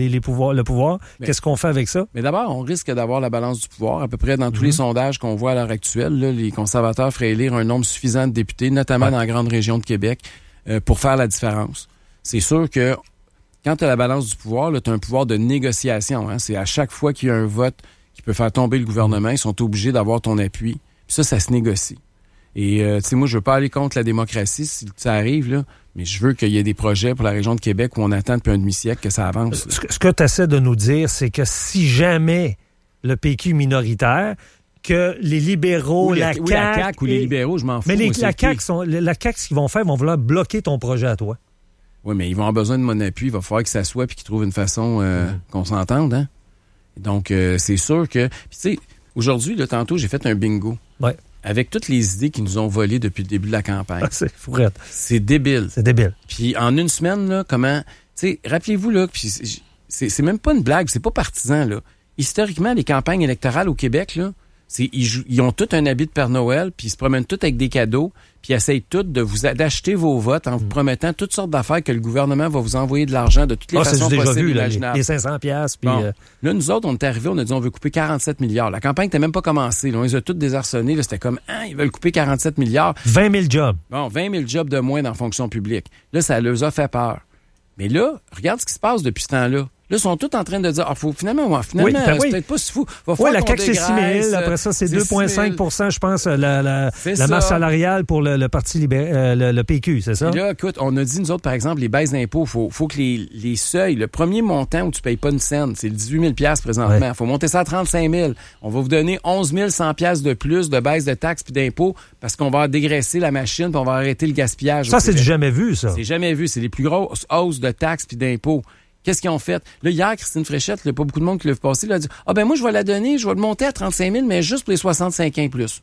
le pouvoir, mais, qu'est-ce qu'on fait avec ça? Mais d'abord, on risque d'avoir la balance du pouvoir. À peu près dans tous les sondages qu'on voit à l'heure actuelle, là, les conservateurs feraient élire un nombre suffisant de députés, notamment dans la grande région de Québec, pour faire la différence. C'est sûr que quand tu as la balance du pouvoir, tu as un pouvoir de négociation. Hein? C'est à chaque fois qu'il y a un vote qui peut faire tomber le gouvernement, ils sont obligés d'avoir ton appui. Puis ça se négocie. Et tu sais, moi, je veux pas aller contre la démocratie si ça arrive, là, mais je veux qu'il y ait des projets pour la région de Québec où on attend depuis un demi-siècle que ça avance. Ce que tu essaies de nous dire, c'est que si jamais le PQ est minoritaire, que les libéraux, la CAQ ou les libéraux, je m'en fous. Mais la CAQ, ce qu'ils vont faire, ils vont vouloir bloquer ton projet à toi. Oui, mais ils vont avoir besoin de mon appui. Il va falloir que ça soit puis qu'ils trouvent une façon qu'on s'entende. Hein? Donc, c'est sûr que... Puis tu sais, aujourd'hui, là, tantôt, j'ai fait un bingo. Ouais. Avec toutes les idées qu'ils nous ont volées depuis le début de la campagne. Ah, c'est fourrette. C'est débile. C'est débile. Puis en une semaine, là, comment... Tu sais, rappelez-vous, là, puis c'est même pas une blague, c'est pas partisan, là. Historiquement, les campagnes électorales au Québec, là, ils ont tous un habit de Père Noël, puis ils se promènent tous avec des cadeaux, puis ils essayent tous d'acheter vos votes en vous promettant toutes sortes d'affaires que le gouvernement va vous envoyer de l'argent de toutes les façons possibles et imaginables. Les 500$. Puis bon. Là, nous autres, on est arrivés, on a dit on veut couper 47 milliards. La campagne n'était même pas commencée. Là, on les a tous désarçonnés. C'était comme, ils veulent couper 47 milliards. 20 000 jobs. Bon, 20 000 jobs de moins dans la fonction publique. Là, ça leur a fait peur. Mais là, regarde ce qui se passe depuis ce temps-là. Là, ils sont tous en train de dire, finalement, c'est peut-être pas si fou. Oui, la CAQ, c'est 6 000. Après ça, c'est 2,5 je pense, la masse salariale pour le Parti libéral, le PQ, c'est ça? Et là, écoute, on a dit, nous autres, par exemple, les baisses d'impôts, faut que les seuils, le premier montant où tu payes pas une scène, c'est 18 000 présentement. Il faut monter ça à 35 000. On va vous donner 11 100 de plus de baisse de taxes puis d'impôts parce qu'on va dégraisser la machine puis on va arrêter le gaspillage. Ça, c'est du jamais vu, ça. C'est jamais vu. C'est les plus grosses hausses de taxes puis d'impôts. Qu'est-ce qu'ils ont fait? Là, hier, Christine Fréchette, il n'y a pas beaucoup de monde qui l'a vu passer, elle a dit moi, je vais la donner, je vais le monter à 35 000, mais juste pour les 65 ans et plus.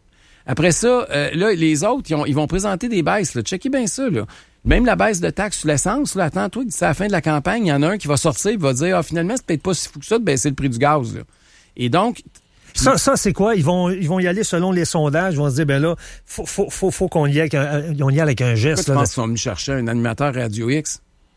Après ça, là, les autres, ils vont présenter des baisses. Là. Checkez bien ça. Là. Même la baisse de taxes sur l'essence, là, attends-toi, d'ici à la fin de la campagne, il y en a un qui va sortir et va dire finalement, c'est peut-être pas si fou que ça de baisser le prix du gaz. Là. Et donc. Ça, c'est quoi? Ils vont y aller selon les sondages. Ils vont se dire, là, faut qu'on y aille avec un geste. Je pense qu'ils sont venus chercher un animateur Radio X.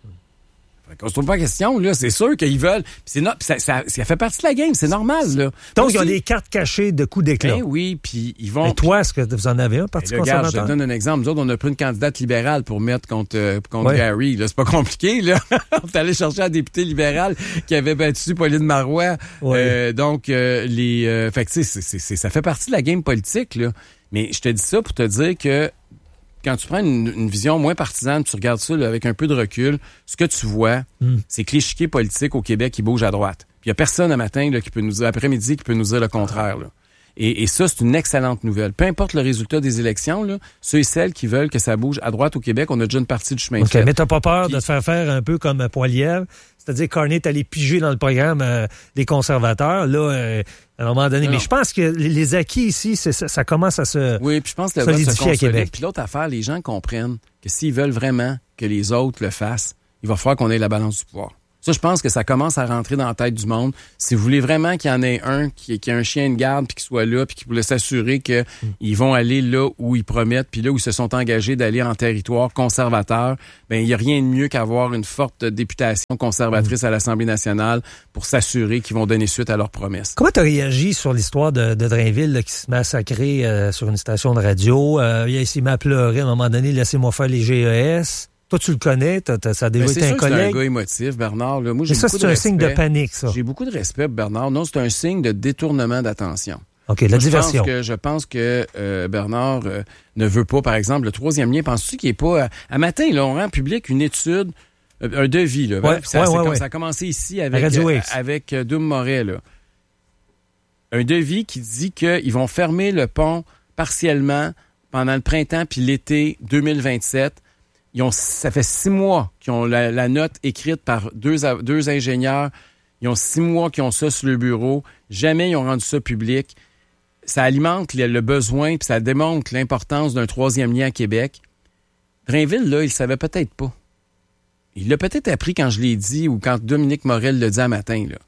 On se trouve pas question, là. C'est sûr qu'ils veulent. Ça fait partie de la game, c'est normal, là. Donc, ils ont des cartes cachées de coups d'éclat. Ben oui, puis ils vont. Et toi, est-ce que vous en avez un, Parti conservateur? Regarde, je te donne un exemple. Nous autres, on a pris une candidate libérale pour mettre contre Gary. Là, c'est pas compliqué, là. On est allé chercher un député libéral qui avait battu Pauline Marois. Ouais. Donc, fait que, tu sais, ça fait partie de la game politique, là. Mais je te dis ça pour te dire que quand tu prends une vision moins partisane, tu regardes ça là, avec un peu de recul, ce que tu vois, c'est que l'échiquier politique au Québec, il bouge à droite. Puis il n'y a personne à matin là, qui peut nous dire, après-midi, qui peut nous dire le contraire. Là. Et ça, c'est une excellente nouvelle. Peu importe le résultat des élections, là, ceux et celles qui veulent que ça bouge à droite au Québec, on a déjà une partie du chemin de fait. Mais t'as pas peur de te faire un peu comme Poilievre, C'est-à-dire, Carney est allé piger dans le programme des conservateurs, là, à un moment donné. Non. Mais je pense que les acquis ici, ça commence à se Oui, puis je pense que le vote se solidifier à consolide. Québec. Puis l'autre affaire, les gens comprennent que s'ils veulent vraiment que les autres le fassent, il va falloir qu'on ait la balance du pouvoir. Ça, je pense que ça commence à rentrer dans la tête du monde. Si vous voulez vraiment qu'il y en ait un qui a un chien de garde, puis qui soit là, puis qui voulait s'assurer qu'ils vont aller là où ils promettent, puis là où ils se sont engagés d'aller en territoire conservateur, ben il n'y a rien de mieux qu'avoir une forte députation conservatrice à l'Assemblée nationale pour s'assurer qu'ils vont donner suite à leurs promesses. Comment tu as réagi sur l'histoire de Drainville là, qui se massacrait sur une station de radio? Il s'est mis à pleurer à un moment donné, laissez-moi faire les GES. Toi, tu le connais, ça a déjà été un collègue. C'est un gars émotif, Bernard. Là. Moi, j'ai ça, beaucoup c'est de un respect. signe de panique, ça. J'ai beaucoup de respect pour Bernard. Non, c'est un signe de détournement d'attention. OK, la diversion. Je pense que Bernard ne veut pas, par exemple, le troisième lien. Penses-tu qu'il n'est pas... À matin, là, on rend public une étude, un devis. Là, ça a commencé ici avec Doum Moret. Là. Un devis qui dit qu'ils vont fermer le pont partiellement pendant le printemps puis l'été 2027. Ça fait 6 mois qu'ils ont la note écrite par deux ingénieurs. Ils ont 6 mois qu'ils ont ça sur le bureau. Jamais ils ont rendu ça public. Ça alimente le besoin puis ça démontre l'importance d'un troisième lien à Québec. Drainville, là, il le savait peut-être pas. Il l'a peut-être appris quand je l'ai dit ou quand Dominique Morel l'a dit à matin. Là.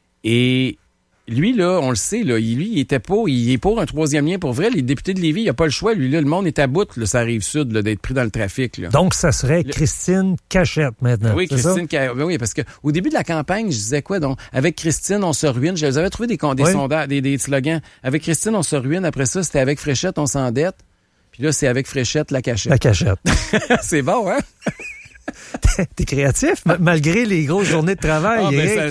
Et lui, là, on le sait, là, il est pour un troisième lien. Pour vrai, les députés de Lévis, il n'a pas le choix. Lui, là, le monde est à bout, là, ça arrive sud, là, d'être pris dans le trafic. Là. Donc, ça serait Christine Cachette maintenant. Oui, Christine Cachette. Oui, parce qu'au début de la campagne, je disais quoi? Donc, avec Christine, on se ruine. Je les avais trouvé des sondages, des slogans. Avec Christine, on se ruine. Après ça, c'était avec Fréchette, on s'endette. Puis là, c'est avec Fréchette, la Cachette. La Cachette. C'est bon, hein? T'es créatif, malgré les grosses journées de travail.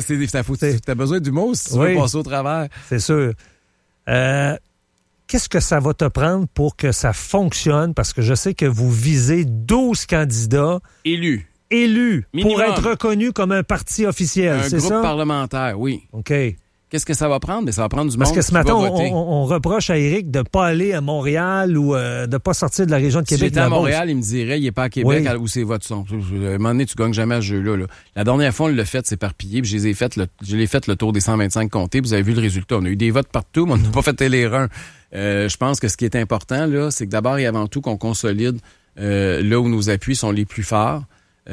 T'as besoin d'humour si tu veux passer au travers. C'est sûr. Qu'est-ce que ça va te prendre pour que ça fonctionne? Parce que je sais que vous visez 12 candidats. Élus. Minimum. Pour être reconnus comme un parti officiel, c'est ça? Un groupe parlementaire, oui. OK. Qu'est-ce que ça va prendre? Mais ça va prendre du monde. Parce que ce matin, va voter. on reproche à Éric de ne pas aller à Montréal ou de ne pas sortir de la région de Québec. Si j'étais à Montréal, il me dirait, il n'est pas à Québec, où ses votes sont. À un moment donné, tu gagnes jamais à ce jeu-là. Là. La dernière fois, on l'a fait s'éparpiller, puis je l'ai fait le tour des 125 comtés, puis vous avez vu le résultat. On a eu des votes partout, mais on n'a pas fait les reins. Je pense que ce qui est important, là, c'est que d'abord et avant tout, qu'on consolide là où nos appuis sont les plus forts.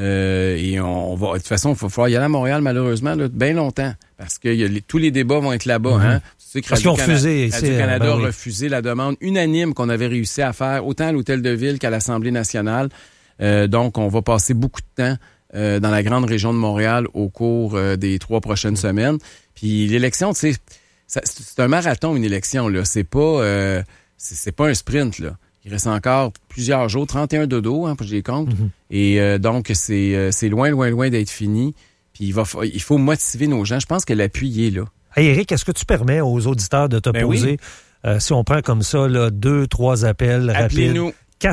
Et on va, de toute façon, il va falloir y aller à Montréal, malheureusement, là, bien longtemps. Parce que tous les débats vont être là-bas. Hein? Tu sais que Radio-Canada a refusé la demande unanime qu'on avait réussi à faire, autant à l'Hôtel de Ville qu'à l'Assemblée nationale. Donc, on va passer beaucoup de temps dans la grande région de Montréal au cours des 3 prochaines semaines. Puis l'élection, tu sais, c'est un marathon, une élection. Là. C'est pas un sprint, là. Il reste encore plusieurs jours, 31 dodo, hein, pour que je les compte. Et donc, c'est loin d'être fini. Puis il faut motiver nos gens. Je pense que l'appui y est là. Hey, Éric, est-ce que tu permets aux auditeurs de te poser, si on prend comme ça, 2-3 appels rapides? Appelez-nous.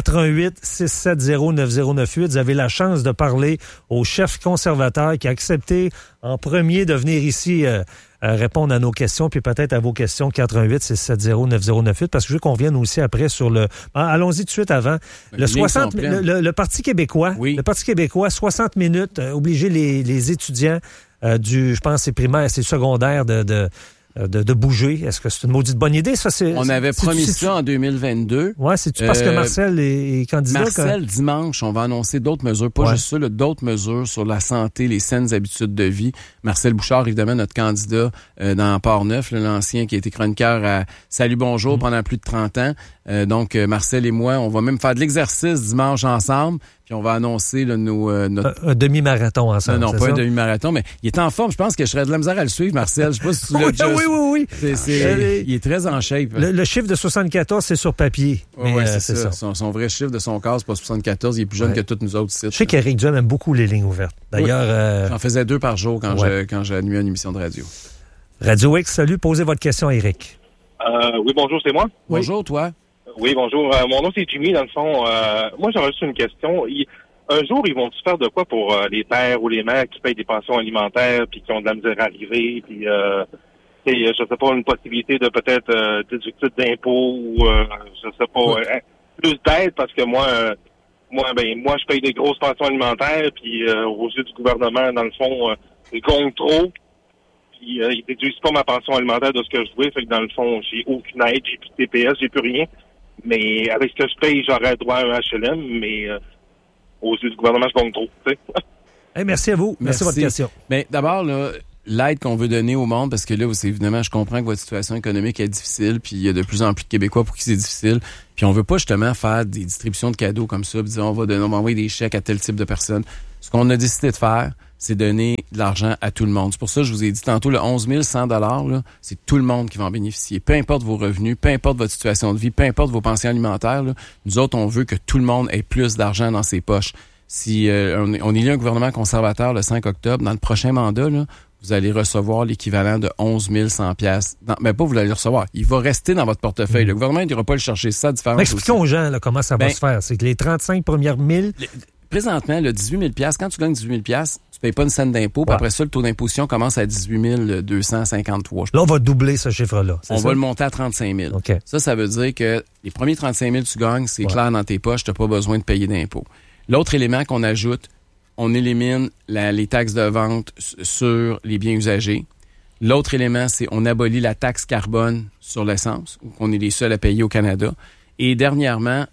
88-670-9098. Vous avez la chance de parler au chef conservateur qui a accepté en premier de venir ici répondre à nos questions, puis peut-être à vos questions, 88-670-9098, parce que je veux qu'on vienne aussi après sur le... Allons-y tout de suite avant. Le Parti québécois, le Parti québécois, 60 minutes, obliger les étudiants je pense c'est primaire, c'est secondaire de bouger. Est-ce que c'est une maudite bonne idée, ça? On avait promis ça en 2022. Ouais, c'est-tu parce que Marcel est candidat? Marcel, dimanche, on va annoncer d'autres mesures, pas juste ça, d'autres mesures sur la santé, les saines habitudes de vie. Marcel Bouchard, évidemment, notre candidat dans Port-Neuf, l'ancien qui a été chroniqueur à Salut Bonjour pendant plus de 30 ans. Donc, Marcel et moi, on va même faire de l'exercice dimanche ensemble. Puis on va annoncer notre... Un demi-marathon ensemble, Non, pas un demi-marathon, mais il est en forme. Je pense que je serais de la misère à le suivre, Marcel. Je sais pas si tu l'as déjà... Oui. Il est très en shape. Le chiffre de 74, c'est sur papier. Oui, c'est ça. Son vrai chiffre de son cas, c'est pas 74. Il est plus jeune que tous nous autres ici. Je sais qu'Éric Duhem aime beaucoup les lignes ouvertes. D'ailleurs... J'en faisais 2 par jour quand j'ai animé une émission de radio. Radio X, salut. Posez votre question à Éric. Oui, bonjour, c'est moi. Oui. Bonjour, toi. Oui, bonjour. Mon nom, c'est Jimmy, dans le fond. Moi, j'aurais juste une question. Un jour, ils vont-tu faire de quoi pour les pères ou les mères qui payent des pensions alimentaires puis qui ont de la misère à arriver, puis je sais pas, une possibilité de peut-être déductible d'impôts ou je sais pas, plus d'aide parce que moi, je paye des grosses pensions alimentaires puis aux yeux du gouvernement, dans le fond, je gagne trop. Puis ils déduisent pas ma pension alimentaire de ce que je voulais. Fait que dans le fond, j'ai aucune aide, j'ai plus de TPS, j'ai plus rien. Mais avec ce que je paye, j'aurais droit à un HLM, mais aux yeux du gouvernement, je gagne trop. Hey, merci à vous. Merci de votre question. Mais d'abord, là, l'aide qu'on veut donner au monde, parce que là, évidemment, je comprends que votre situation économique est difficile, puis il y a de plus en plus de Québécois pour qui c'est difficile. Puis on veut pas justement faire des distributions de cadeaux comme ça, puis dire on va envoyer des chèques à tel type de personnes. Ce qu'on a décidé de faire, c'est donner de l'argent à tout le monde. C'est pour ça que je vous ai dit tantôt, le 11 100 $, là, c'est tout le monde qui va en bénéficier. Peu importe vos revenus, peu importe votre situation de vie, peu importe vos pensions alimentaires, là, nous autres, on veut que tout le monde ait plus d'argent dans ses poches. Si on élit un gouvernement conservateur le 5 octobre, dans le prochain mandat, là, vous allez recevoir l'équivalent de 11 100 $. Non, mais pas vous allez le recevoir. Il va rester dans votre portefeuille. Le gouvernement n'ira pas le chercher. C'est ça la différence. Mais expliquons aux gens là, comment ça va se faire. C'est que les 35 premières 1000... Présentement, le 18 000 $, quand tu gagnes 18 000 $, tu payes pas une scène d'impôt. Puis après ça, le taux d'imposition commence à 18 253. Là, on va doubler ce chiffre-là. On va le monter à 35 000. Okay. Ça veut dire que les premiers 35 000 que tu gagnes, c'est clair dans tes poches. Tu n'as pas besoin de payer d'impôt. L'autre élément qu'on ajoute, on élimine les taxes de vente sur les biens usagés. L'autre élément, c'est on abolit la taxe carbone sur l'essence, qu'on est les seuls à payer au Canada. Et dernièrement,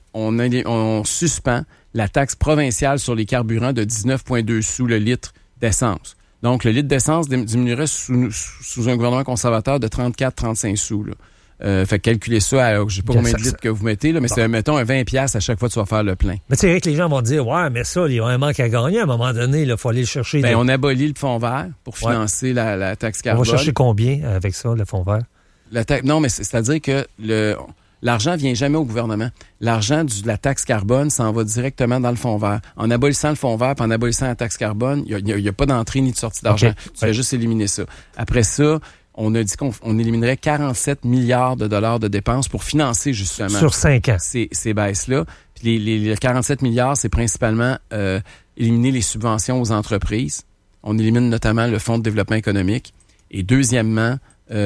on suspend la taxe provinciale sur les carburants de 19,2 sous le litre d'essence. Donc, le litre d'essence diminuerait sous un gouvernement conservateur de 34-35 sous. Là. Fait calculer ça à, je sais pas combien de litres que vous mettez, là, mais c'est, mettons, un 20$ à chaque fois que tu vas faire le plein. Mais tu sais, que les gens vont dire, ouais, mais ça, il y a un manque à gagner à un moment donné, il faut aller le chercher. Ben, on abolit le fonds vert pour financer la taxe carbone. On va chercher combien avec ça, le fonds vert? Non, mais c'est-à-dire que l'argent vient jamais au gouvernement. L'argent de la taxe carbone s'en va directement dans le fonds vert. En abolissant le fonds vert, puis en abolissant la taxe carbone, il y a pas d'entrée ni de sortie d'argent. Okay. Tu fais juste éliminer ça. Après ça, on a dit qu'on éliminerait 47 milliards de dollars de dépenses pour financer justement sur 5 ans ces baisses-là. Puis les 47 milliards, c'est principalement éliminer les subventions aux entreprises. On élimine notamment le Fonds de développement économique. Et deuxièmement,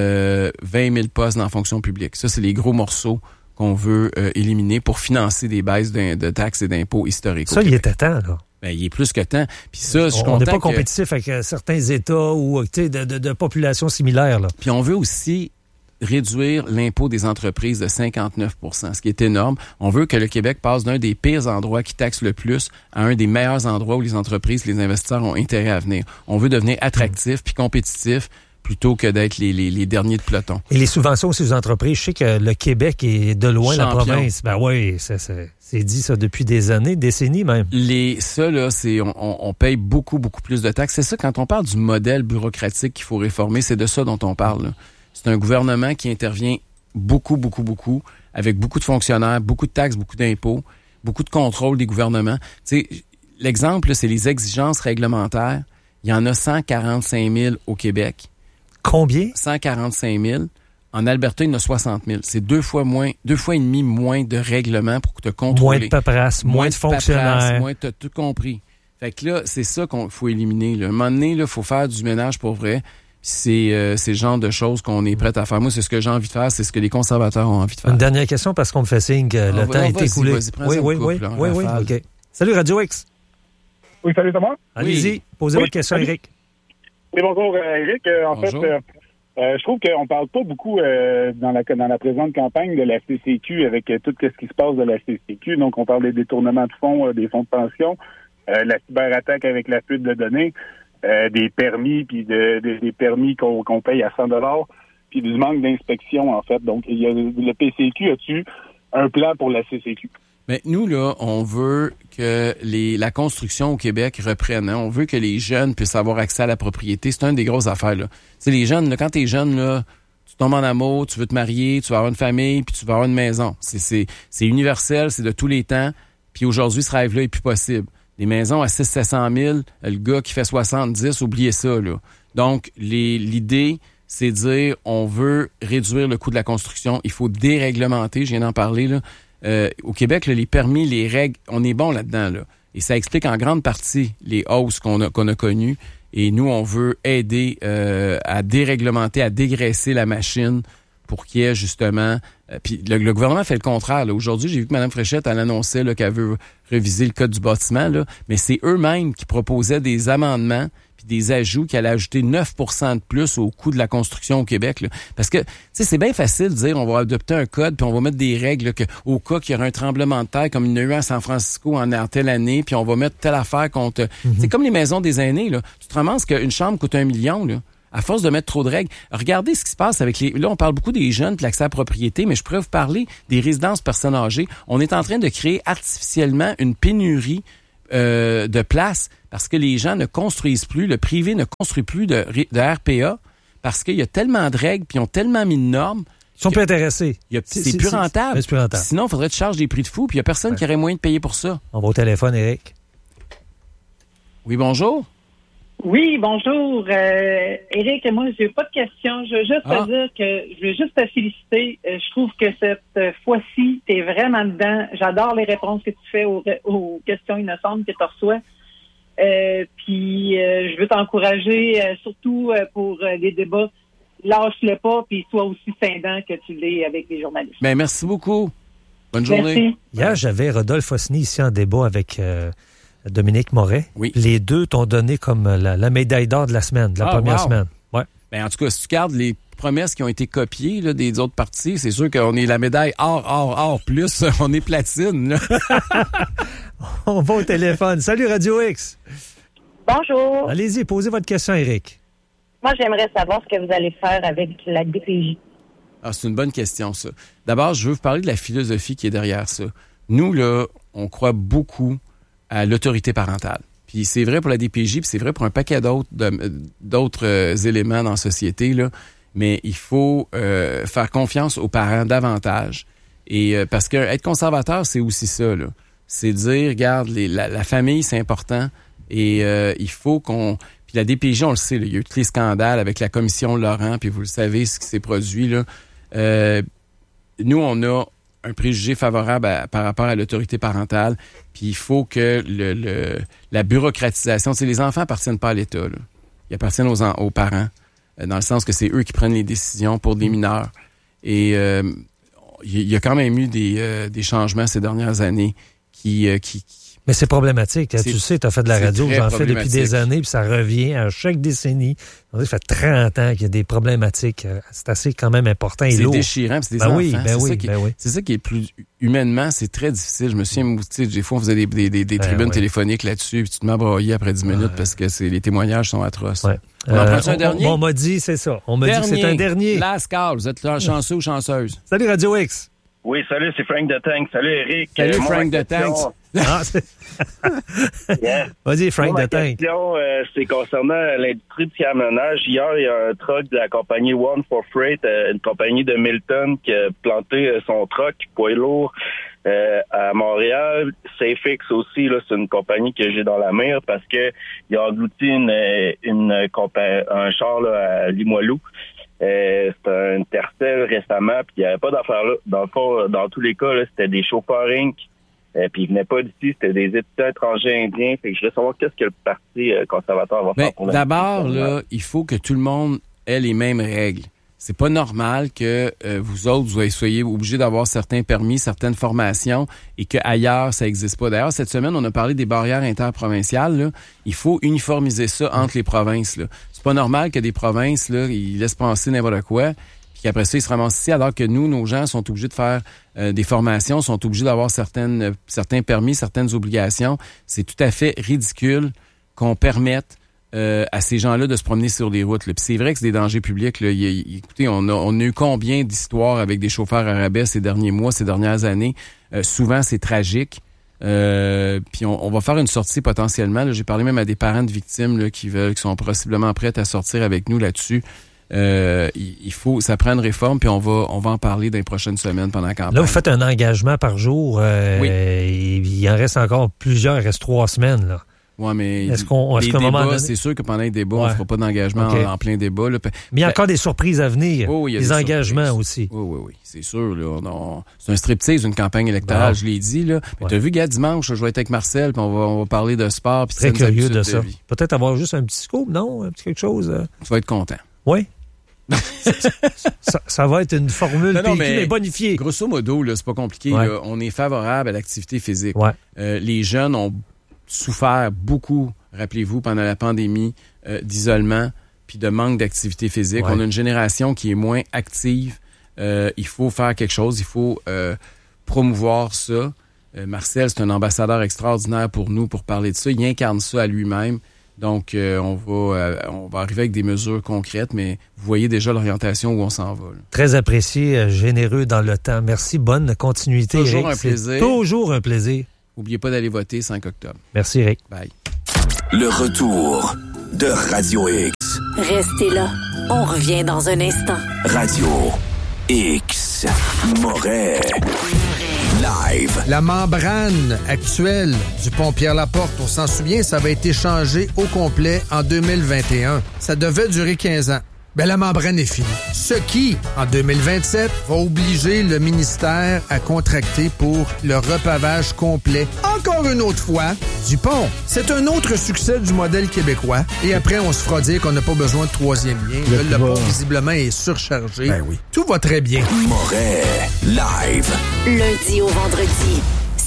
20 000 postes dans la fonction publique. Ça, c'est les gros morceaux qu'on veut éliminer pour financer des baisses de taxes et d'impôts historiques. Ça, il était temps, là. Ben, il est plus que temps. Puis ça, on n'est pas compétitif avec certains États ou de populations similaires, là. Puis on veut aussi réduire l'impôt des entreprises de 59 %, ce qui est énorme. On veut que le Québec passe d'un des pires endroits qui taxe le plus à un des meilleurs endroits où les entreprises, les investisseurs ont intérêt à venir. On veut devenir attractif puis compétitif plutôt que d'être les derniers de peloton. Et les subventions aussi aux entreprises, je sais que le Québec est de loin la province. Ben oui, c'est dit ça depuis des années, décennies même. Ça, là, on paye beaucoup, beaucoup plus de taxes. C'est ça, quand on parle du modèle bureaucratique qu'il faut réformer, c'est de ça dont on parle, là. C'est un gouvernement qui intervient beaucoup, beaucoup, beaucoup, avec beaucoup de fonctionnaires, beaucoup de taxes, beaucoup d'impôts, beaucoup de contrôle des gouvernements. Tu sais, l'exemple, là, c'est les exigences réglementaires. Il y en a 145 000 au Québec. Combien? 145 000. En Alberta, il y en a 60 000. C'est 2 fois et demi moins de règlements pour te contrôler. Moins de paperasse, moins de fonctionnaires. Moins, t'as tout compris. Fait que là, c'est ça qu'il faut éliminer, là. À un moment donné, il faut faire du ménage pour vrai. C'est le genre de choses qu'on est prêt à faire. Moi, c'est ce que j'ai envie de faire, c'est ce que les conservateurs ont envie de faire. Une dernière question parce qu'on me fait signe que le temps est écoulé. Oui, OK. Salut Radio X. Oui, salut Thomas. Allez-y, posez votre question, Eric. Oui, bonjour Eric. Bonjour. Fait, je trouve qu'on parle pas beaucoup dans la présente campagne de la CCQ avec tout ce qui se passe de la CCQ. Donc, on parle des détournements de fonds, des fonds de pension, la cyberattaque avec la fuite de données, des permis, puis des permis qu'on paye à 100 $, puis du manque d'inspection, en fait. Donc, il y a le PCQ, as-tu un plan pour la CCQ? Mais nous, là, on veut que la construction au Québec reprenne. Hein? On veut que les jeunes puissent avoir accès à la propriété. C'est une des grosses affaires, là. C'est les jeunes, là, quand t'es jeune, là, tu tombes en amour, tu veux te marier, tu vas avoir une famille, puis tu vas avoir une maison. C'est universel, c'est de tous les temps. Puis aujourd'hui, ce rêve-là est plus possible. Des maisons à 600-700 000, le gars qui fait 70, oubliez ça, là. Donc, l'idée, c'est de dire, on veut réduire le coût de la construction. Il faut déréglementer, je viens d'en parler, là. Au Québec, là, les permis, les règles, on est bon là-dedans, là. Et ça explique en grande partie les hausses qu'on a connues. Et nous, on veut aider à déréglementer, à dégraisser la machine pour qu'il y ait justement... puis le gouvernement fait le contraire. Là. Aujourd'hui, j'ai vu que Mme Fréchette, elle annonçait là, qu'elle veut réviser le code du bâtiment, là, mais c'est eux-mêmes qui proposaient des amendements puis des ajouts qui allaient ajouter 9 % de plus au coût de la construction au Québec. Là. Parce que, tu sais, c'est bien facile de dire on va adopter un code puis on va mettre des règles là, que, au cas qu'il y aura un tremblement de terre comme il y en a eu à San Francisco en telle année, puis on va mettre telle affaire contre... C'est comme les maisons des aînés. Là. Tu te ramasses qu'une chambre coûte 1 million, là. À force de mettre trop de règles. Regardez ce qui se passe avec les... Là, on parle beaucoup des jeunes et l'accès à la propriété, mais je pourrais vous parler des résidences personnes âgées. On est en train de créer artificiellement une pénurie de places parce que les gens ne construisent plus, le privé ne construit plus de RPA parce qu'il y a tellement de règles puis ils ont tellement mis de normes. Ils sont plus intéressés. C'est plus rentable. C'est plus rentable. Sinon, il faudrait que tu charges des prix de fou puis il n'y a personne qui aurait moyen de payer pour ça. On va au téléphone, Éric. Oui, bonjour. Oui, bonjour. Éric, moi, j'ai pas de questions. Je veux juste te dire que je veux juste te féliciter. Je trouve que cette fois-ci, tu es vraiment dedans. J'adore les réponses que tu fais aux questions innocentes que tu reçois. Puis, je veux t'encourager, surtout pour les débats. Lâche-le pas, puis sois aussi scindant que tu l'es avec les journalistes. Bien, merci beaucoup. Bonne journée. Hier, j'avais Rodolphe Osny ici en débat avec... Dominique Moret. Oui. Les deux t'ont donné comme la médaille d'or de la semaine, de la première semaine. Ouais. Ben, en tout cas, si tu regardes les promesses qui ont été copiées là, des autres partis, c'est sûr qu'on est la médaille or, plus on est platine. Là. On va au téléphone. Salut Radio X. Bonjour. Allez-y, posez votre question, Éric. Moi, j'aimerais savoir ce que vous allez faire avec la DPJ. Ah, c'est une bonne question, ça. D'abord, je veux vous parler de la philosophie qui est derrière ça. Nous, là, on croit beaucoup à l'autorité parentale. Puis c'est vrai pour la DPJ, puis c'est vrai pour un paquet d'autres éléments dans la société, là. Mais il faut faire confiance aux parents davantage. Et parce que être conservateur, c'est aussi ça, là. C'est dire, regarde, la famille, c'est important. Et il faut qu'on... Puis la DPJ, on le sait, là, il y a eu tous les scandales avec la commission Laurent, puis vous le savez, ce qui s'est produit, là. Nous, on a un préjugé favorable par rapport à l'autorité parentale. Puis il faut que la bureaucratisation... Tu sais, les enfants appartiennent pas à l'État, là. Ils appartiennent aux parents, dans le sens que c'est eux qui prennent les décisions pour des mineurs. Et il y a quand même eu des changements ces dernières années qui Mais c'est problématique. Tu sais, tu as fait de la radio, j'en fais depuis des années, puis ça revient à chaque décennie. Ça fait 30 ans qu'il y a des problématiques. C'est assez quand même important et lourd. C'est déchirant, c'est des enfants. Oui. C'est ça qui est plus... Humainement, c'est très difficile. Je me souviens, des fois, on faisait des tribunes téléphoniques là-dessus, puis tu te mets à broyer après 10 minutes parce que les témoignages sont atroces. Ouais. On en prend un dernier? On m'a dit, c'est ça. On m'a dit que c'est un dernier. Last call. Vous êtes chanceux ou chanceuse? Salut Radio X. Oui, salut, c'est Frank de Tank. Salut, Eric. Salut, Frank de Tank. Yeah. Vas-y, Frank de Tank. Ma question, c'est concernant l'industrie du camionnage. Hier, il y a un truck de la compagnie One for Freight, une compagnie de Milton, qui a planté son truck poids lourd à Montréal. Safex aussi, là, c'est une compagnie que j'ai dans la mire parce que il a englouti un char là, à Limoilou. C'était un Tercel récemment, puis il n'y avait pas d'affaires là. Dans le fond, dans tous les cas, là, c'était des chauffeurs Inc. Puis ils venaient pas d'ici, c'était des étudiants étrangers indiens. Fait que je voulais savoir qu'est-ce que le Parti conservateur va faire pour d'abord, là, il faut que tout le monde ait les mêmes règles. C'est pas normal que vous autres, vous soyez obligés d'avoir certains permis, certaines formations et qu'ailleurs, ça n'existe pas. D'ailleurs, cette semaine, on a parlé des barrières interprovinciales. Là. Il faut uniformiser ça entre les provinces. Là. C'est pas normal que des provinces, là, ils laissent penser n'importe quoi, puis qu'après ça, ils se ramassent ici, alors que nous, nos gens sont obligés de faire des formations, sont obligés d'avoir certains permis, certaines obligations. C'est tout à fait ridicule qu'on permette à ces gens-là de se promener sur les routes. Là. Puis c'est vrai que c'est des dangers publics. Là. Écoutez, on a eu combien d'histoires avec des chauffeurs à rabais ces derniers mois, ces dernières années. Souvent, c'est tragique. Puis on va faire une sortie potentiellement. Là. J'ai parlé même à des parents de victimes là, qui sont possiblement prêts à sortir avec nous là-dessus. Il faut, ça prend une réforme, puis on va en parler dans les prochaines semaines pendant la campagne. Là, vous faites un engagement par jour. Oui. Il en reste encore plusieurs, il reste 3 semaines, là. Oui, mais est-ce qu'à un moment donné... c'est sûr que pendant les débats, on ne fera pas d'engagement en plein débat. Là. Mais il y a encore des surprises à venir, des engagements aussi. Oui, c'est sûr. Là, c'est un striptease, une campagne électorale, je l'ai dit. Là. Mais tu as vu, gars, dimanche, je vais être avec Marcel, puis on va parler de sport. Puis très curieux de ça. Peut-être avoir juste un petit scoop, non? Un petit quelque chose. Tu vas être content. Oui. Ça va être une formule PQ, mais bonifiée. Grosso modo, là, c'est pas compliqué. Ouais. Là, on est favorable à l'activité physique. Ouais. Les jeunes ont souffert beaucoup, rappelez-vous, pendant la pandémie, d'isolement puis de manque d'activité physique. Ouais. On a une génération qui est moins active. Il faut faire quelque chose. Il faut promouvoir ça. Marcel, c'est un ambassadeur extraordinaire pour nous pour parler de ça. Il incarne ça à lui-même. Donc, on va arriver avec des mesures concrètes, mais vous voyez déjà l'orientation où on s'en va. Là. Très apprécié, généreux dans le temps. Merci, bonne continuité, Toujours Éric. un plaisir. Toujours un plaisir. N'oubliez pas d'aller voter 5 octobre. Merci, Éric. Bye. Le retour de Radio X. Restez là. On revient dans un instant. Radio X. Moret. Live. La membrane actuelle du pont Pierre-Laporte, on s'en souvient, ça avait été changé au complet en 2021. Ça devait durer 15 ans. Ben, la membrane est finie. Ce qui, en 2027, va obliger le ministère à contracter pour le repavage complet, encore une autre fois, du pont. C'est un autre succès du modèle québécois. Et après, on se fera dire qu'on n'a pas besoin de troisième lien. Le pont, visiblement, est surchargé. Ben oui. Tout va très bien. Moret. Live. Lundi au vendredi.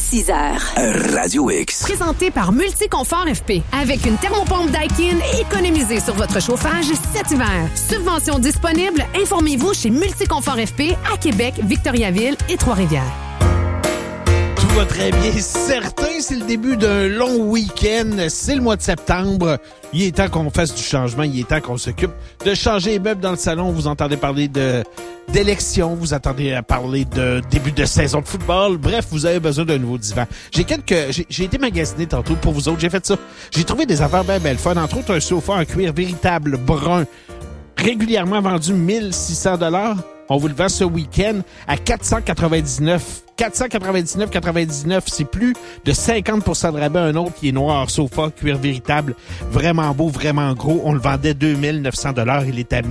6h. Radio X. Présenté par Multiconfort FP. Avec une thermopompe Daikin, économisez sur votre chauffage cet hiver. Subvention disponible, informez-vous chez Multiconfort FP à Québec, Victoriaville et Trois-Rivières. Tout va très bien. Certain, c'est le début d'un long week-end. C'est le mois de septembre. Il est temps qu'on fasse du changement. Il est temps qu'on s'occupe de changer les meubles dans le salon. Vous entendez parler d'élections. Vous entendez parler de début de saison de football. Bref, vous avez besoin d'un nouveau divan. J'ai été magasiner tantôt pour vous autres. J'ai fait ça. J'ai trouvé des affaires bien belles fun. Entre autres, un sofa en cuir véritable brun. Régulièrement vendu 1600 $. On vous le vend ce week-end à 499. 499,99, c'est plus de 50% de rabais. Un autre qui est noir, sofa, cuir véritable, vraiment beau, vraiment gros. On le vendait 2900 $. Il est à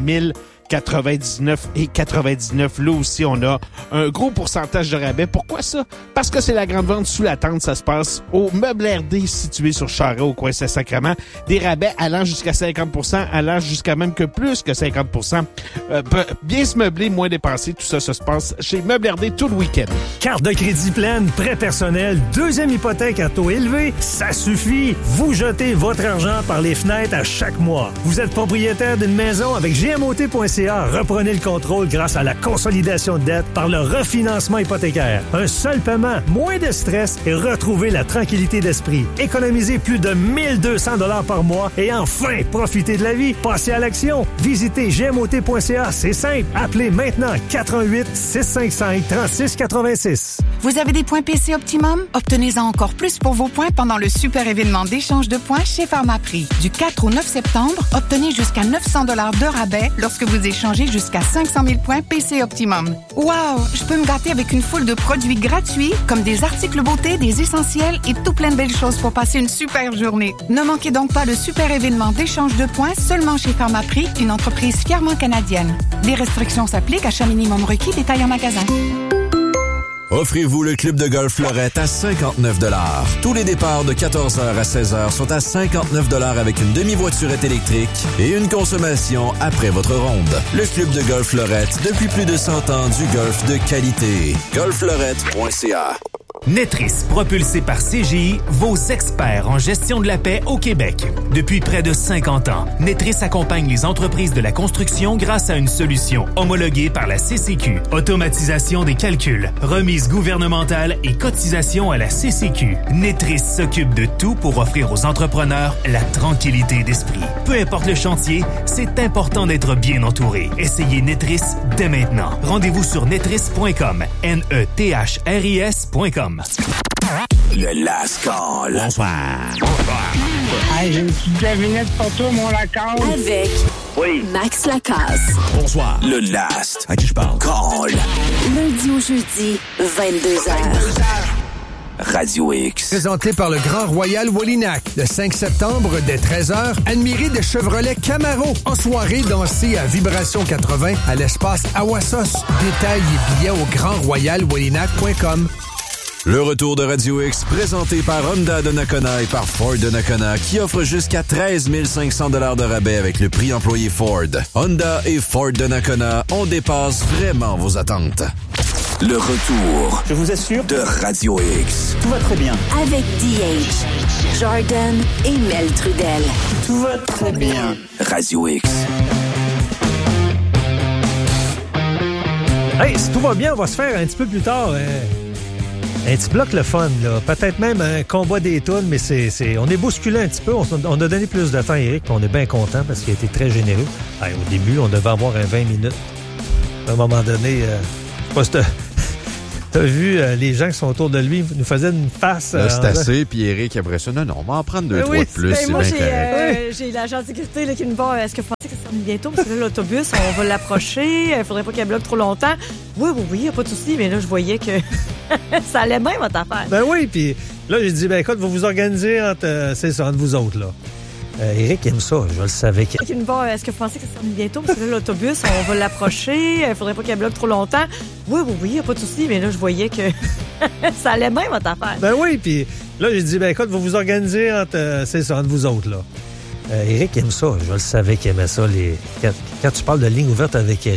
1099,99. Là aussi, on a un gros pourcentage de rabais. Pourquoi ça? Parce que c'est la grande vente sous la tente. Ça se passe au Meuble RD situé sur Charest, au coin Saint-Sacrement. Des rabais allant jusqu'à 50%, allant jusqu'à même que plus que 50%. Bien se meubler, moins dépenser. Tout ça, ça se passe chez Meuble RD tout le week-end. Carte de crédit pleine, prêt personnel, deuxième hypothèque à taux élevé, ça suffit. Vous jetez votre argent par les fenêtres à chaque mois. Vous êtes propriétaire d'une maison avec GMOT.ca. Reprenez le contrôle grâce à la consolidation de dette par le refinancement hypothécaire. Un seul paiement, moins de stress et retrouvez la tranquillité d'esprit. Économisez plus de 1200 $ par mois et enfin, profitez de la vie. Passez à l'action. Visitez GMOT.ca. C'est simple. Appelez maintenant 88 655 36 86. Vous avez des points PC Optimum? Obtenez-en encore plus pour vos points pendant le super événement d'échange de points chez Pharmaprix. Du 4 au 9 septembre, obtenez jusqu'à 900 $ de rabais lorsque vous échangez jusqu'à 500 000 points PC Optimum. Wow! Je peux me gâter avec une foule de produits gratuits, comme des articles beauté, des essentiels et tout plein de belles choses pour passer une super journée. Ne manquez donc pas le super événement d'échange de points seulement chez Pharmaprix, une entreprise fièrement canadienne. Des restrictions s'appliquent, achat minimum requis, détail en magasin. Offrez-vous le club de golf Fleurette à 59 $. Tous les départs de 14h à 16h sont à 59 $ avec une demi-voiturette électrique et une consommation après votre ronde. Le club de golf Fleurette, depuis plus de 100 ans du golf de qualité. golffleurette.ca. Netris, propulsé par CGI, vos experts en gestion de la paix au Québec. Depuis près de 50 ans, Netris accompagne les entreprises de la construction grâce à une solution homologuée par la CCQ. Automatisation des calculs, remise gouvernementale et cotisation à la CCQ. Netris s'occupe de tout pour offrir aux entrepreneurs la tranquillité d'esprit. Peu importe le chantier, c'est important d'être bien entouré. Essayez Netris dès maintenant. Rendez-vous sur netris.com. netris.com. Le Last Call. Bonsoir. Hey, j'ai une petite devinette pour toi, mon Lacasse. Avec Max Lacasse. Bonsoir. Le Last. À qui je parle? Call. Lundi au jeudi, 22h. Radio X. Présenté par le Grand Royal Wallinac. Le 5 septembre, dès 13h, admirez des Chevrolet Camaro. En soirée, dansez à Vibration 80 à l'espace Awassos. Détails et billets au grandroyalwallinac.com. Le retour de Radio X, présenté par Honda de Nakona et par Ford de Nakona, qui offre jusqu'à 13 500 $ de rabais avec le prix employé Ford. Honda et Ford de Nakona, on dépasse vraiment vos attentes. Le retour, je vous assure, de Radio X. Tout va très bien. Avec DH, Jordan et Mel Trudel. Tout va très bien. Radio X. Hey, si tout va bien, on va se faire un petit peu plus tard un petit bloc le fun, là. Peut-être même un combat des tunes, mais on est bousculé un petit peu. On a donné plus de temps à Eric, puis on est bien content parce qu'il a été très généreux. Hey, au début, on devait avoir un 20 minutes. À un moment donné, je sais pas si t'as vu les gens qui sont autour de lui nous faisaient une face. Là, c'est assez, puis Eric, après ça, non, on va en prendre 2-3 de plus. C'est moi, bien correct. j'ai l'agent de sécurité là, qui me dit est-ce que vous pensez que ça s'en bientôt? Parce que là, l'autobus, on va l'approcher. Il faudrait pas qu'il bloque trop longtemps. Oui, il n'y a pas de souci. Mais là, je voyais que ça allait bien, votre affaire. Ben oui, puis là, j'ai dit, écoute, vous vous organisez entre vous autres, là. Eric aime ça, je le savais. Qui me dit est-ce que vous pensez que ça s'en bientôt? Parce que là, l'autobus, on va l'approcher. Il faudrait pas qu'il bloque trop longtemps. Oui, il n'y a pas de souci. Mais là, je voyais que ça allait bien, votre affaire. Ben oui, puis là, j'ai dit, écoute, vous vous organisez entre vous autres, là. Eric aime ça, je le savais qu'il aimait ça. Quand tu parles de ligne ouverte avec Eric,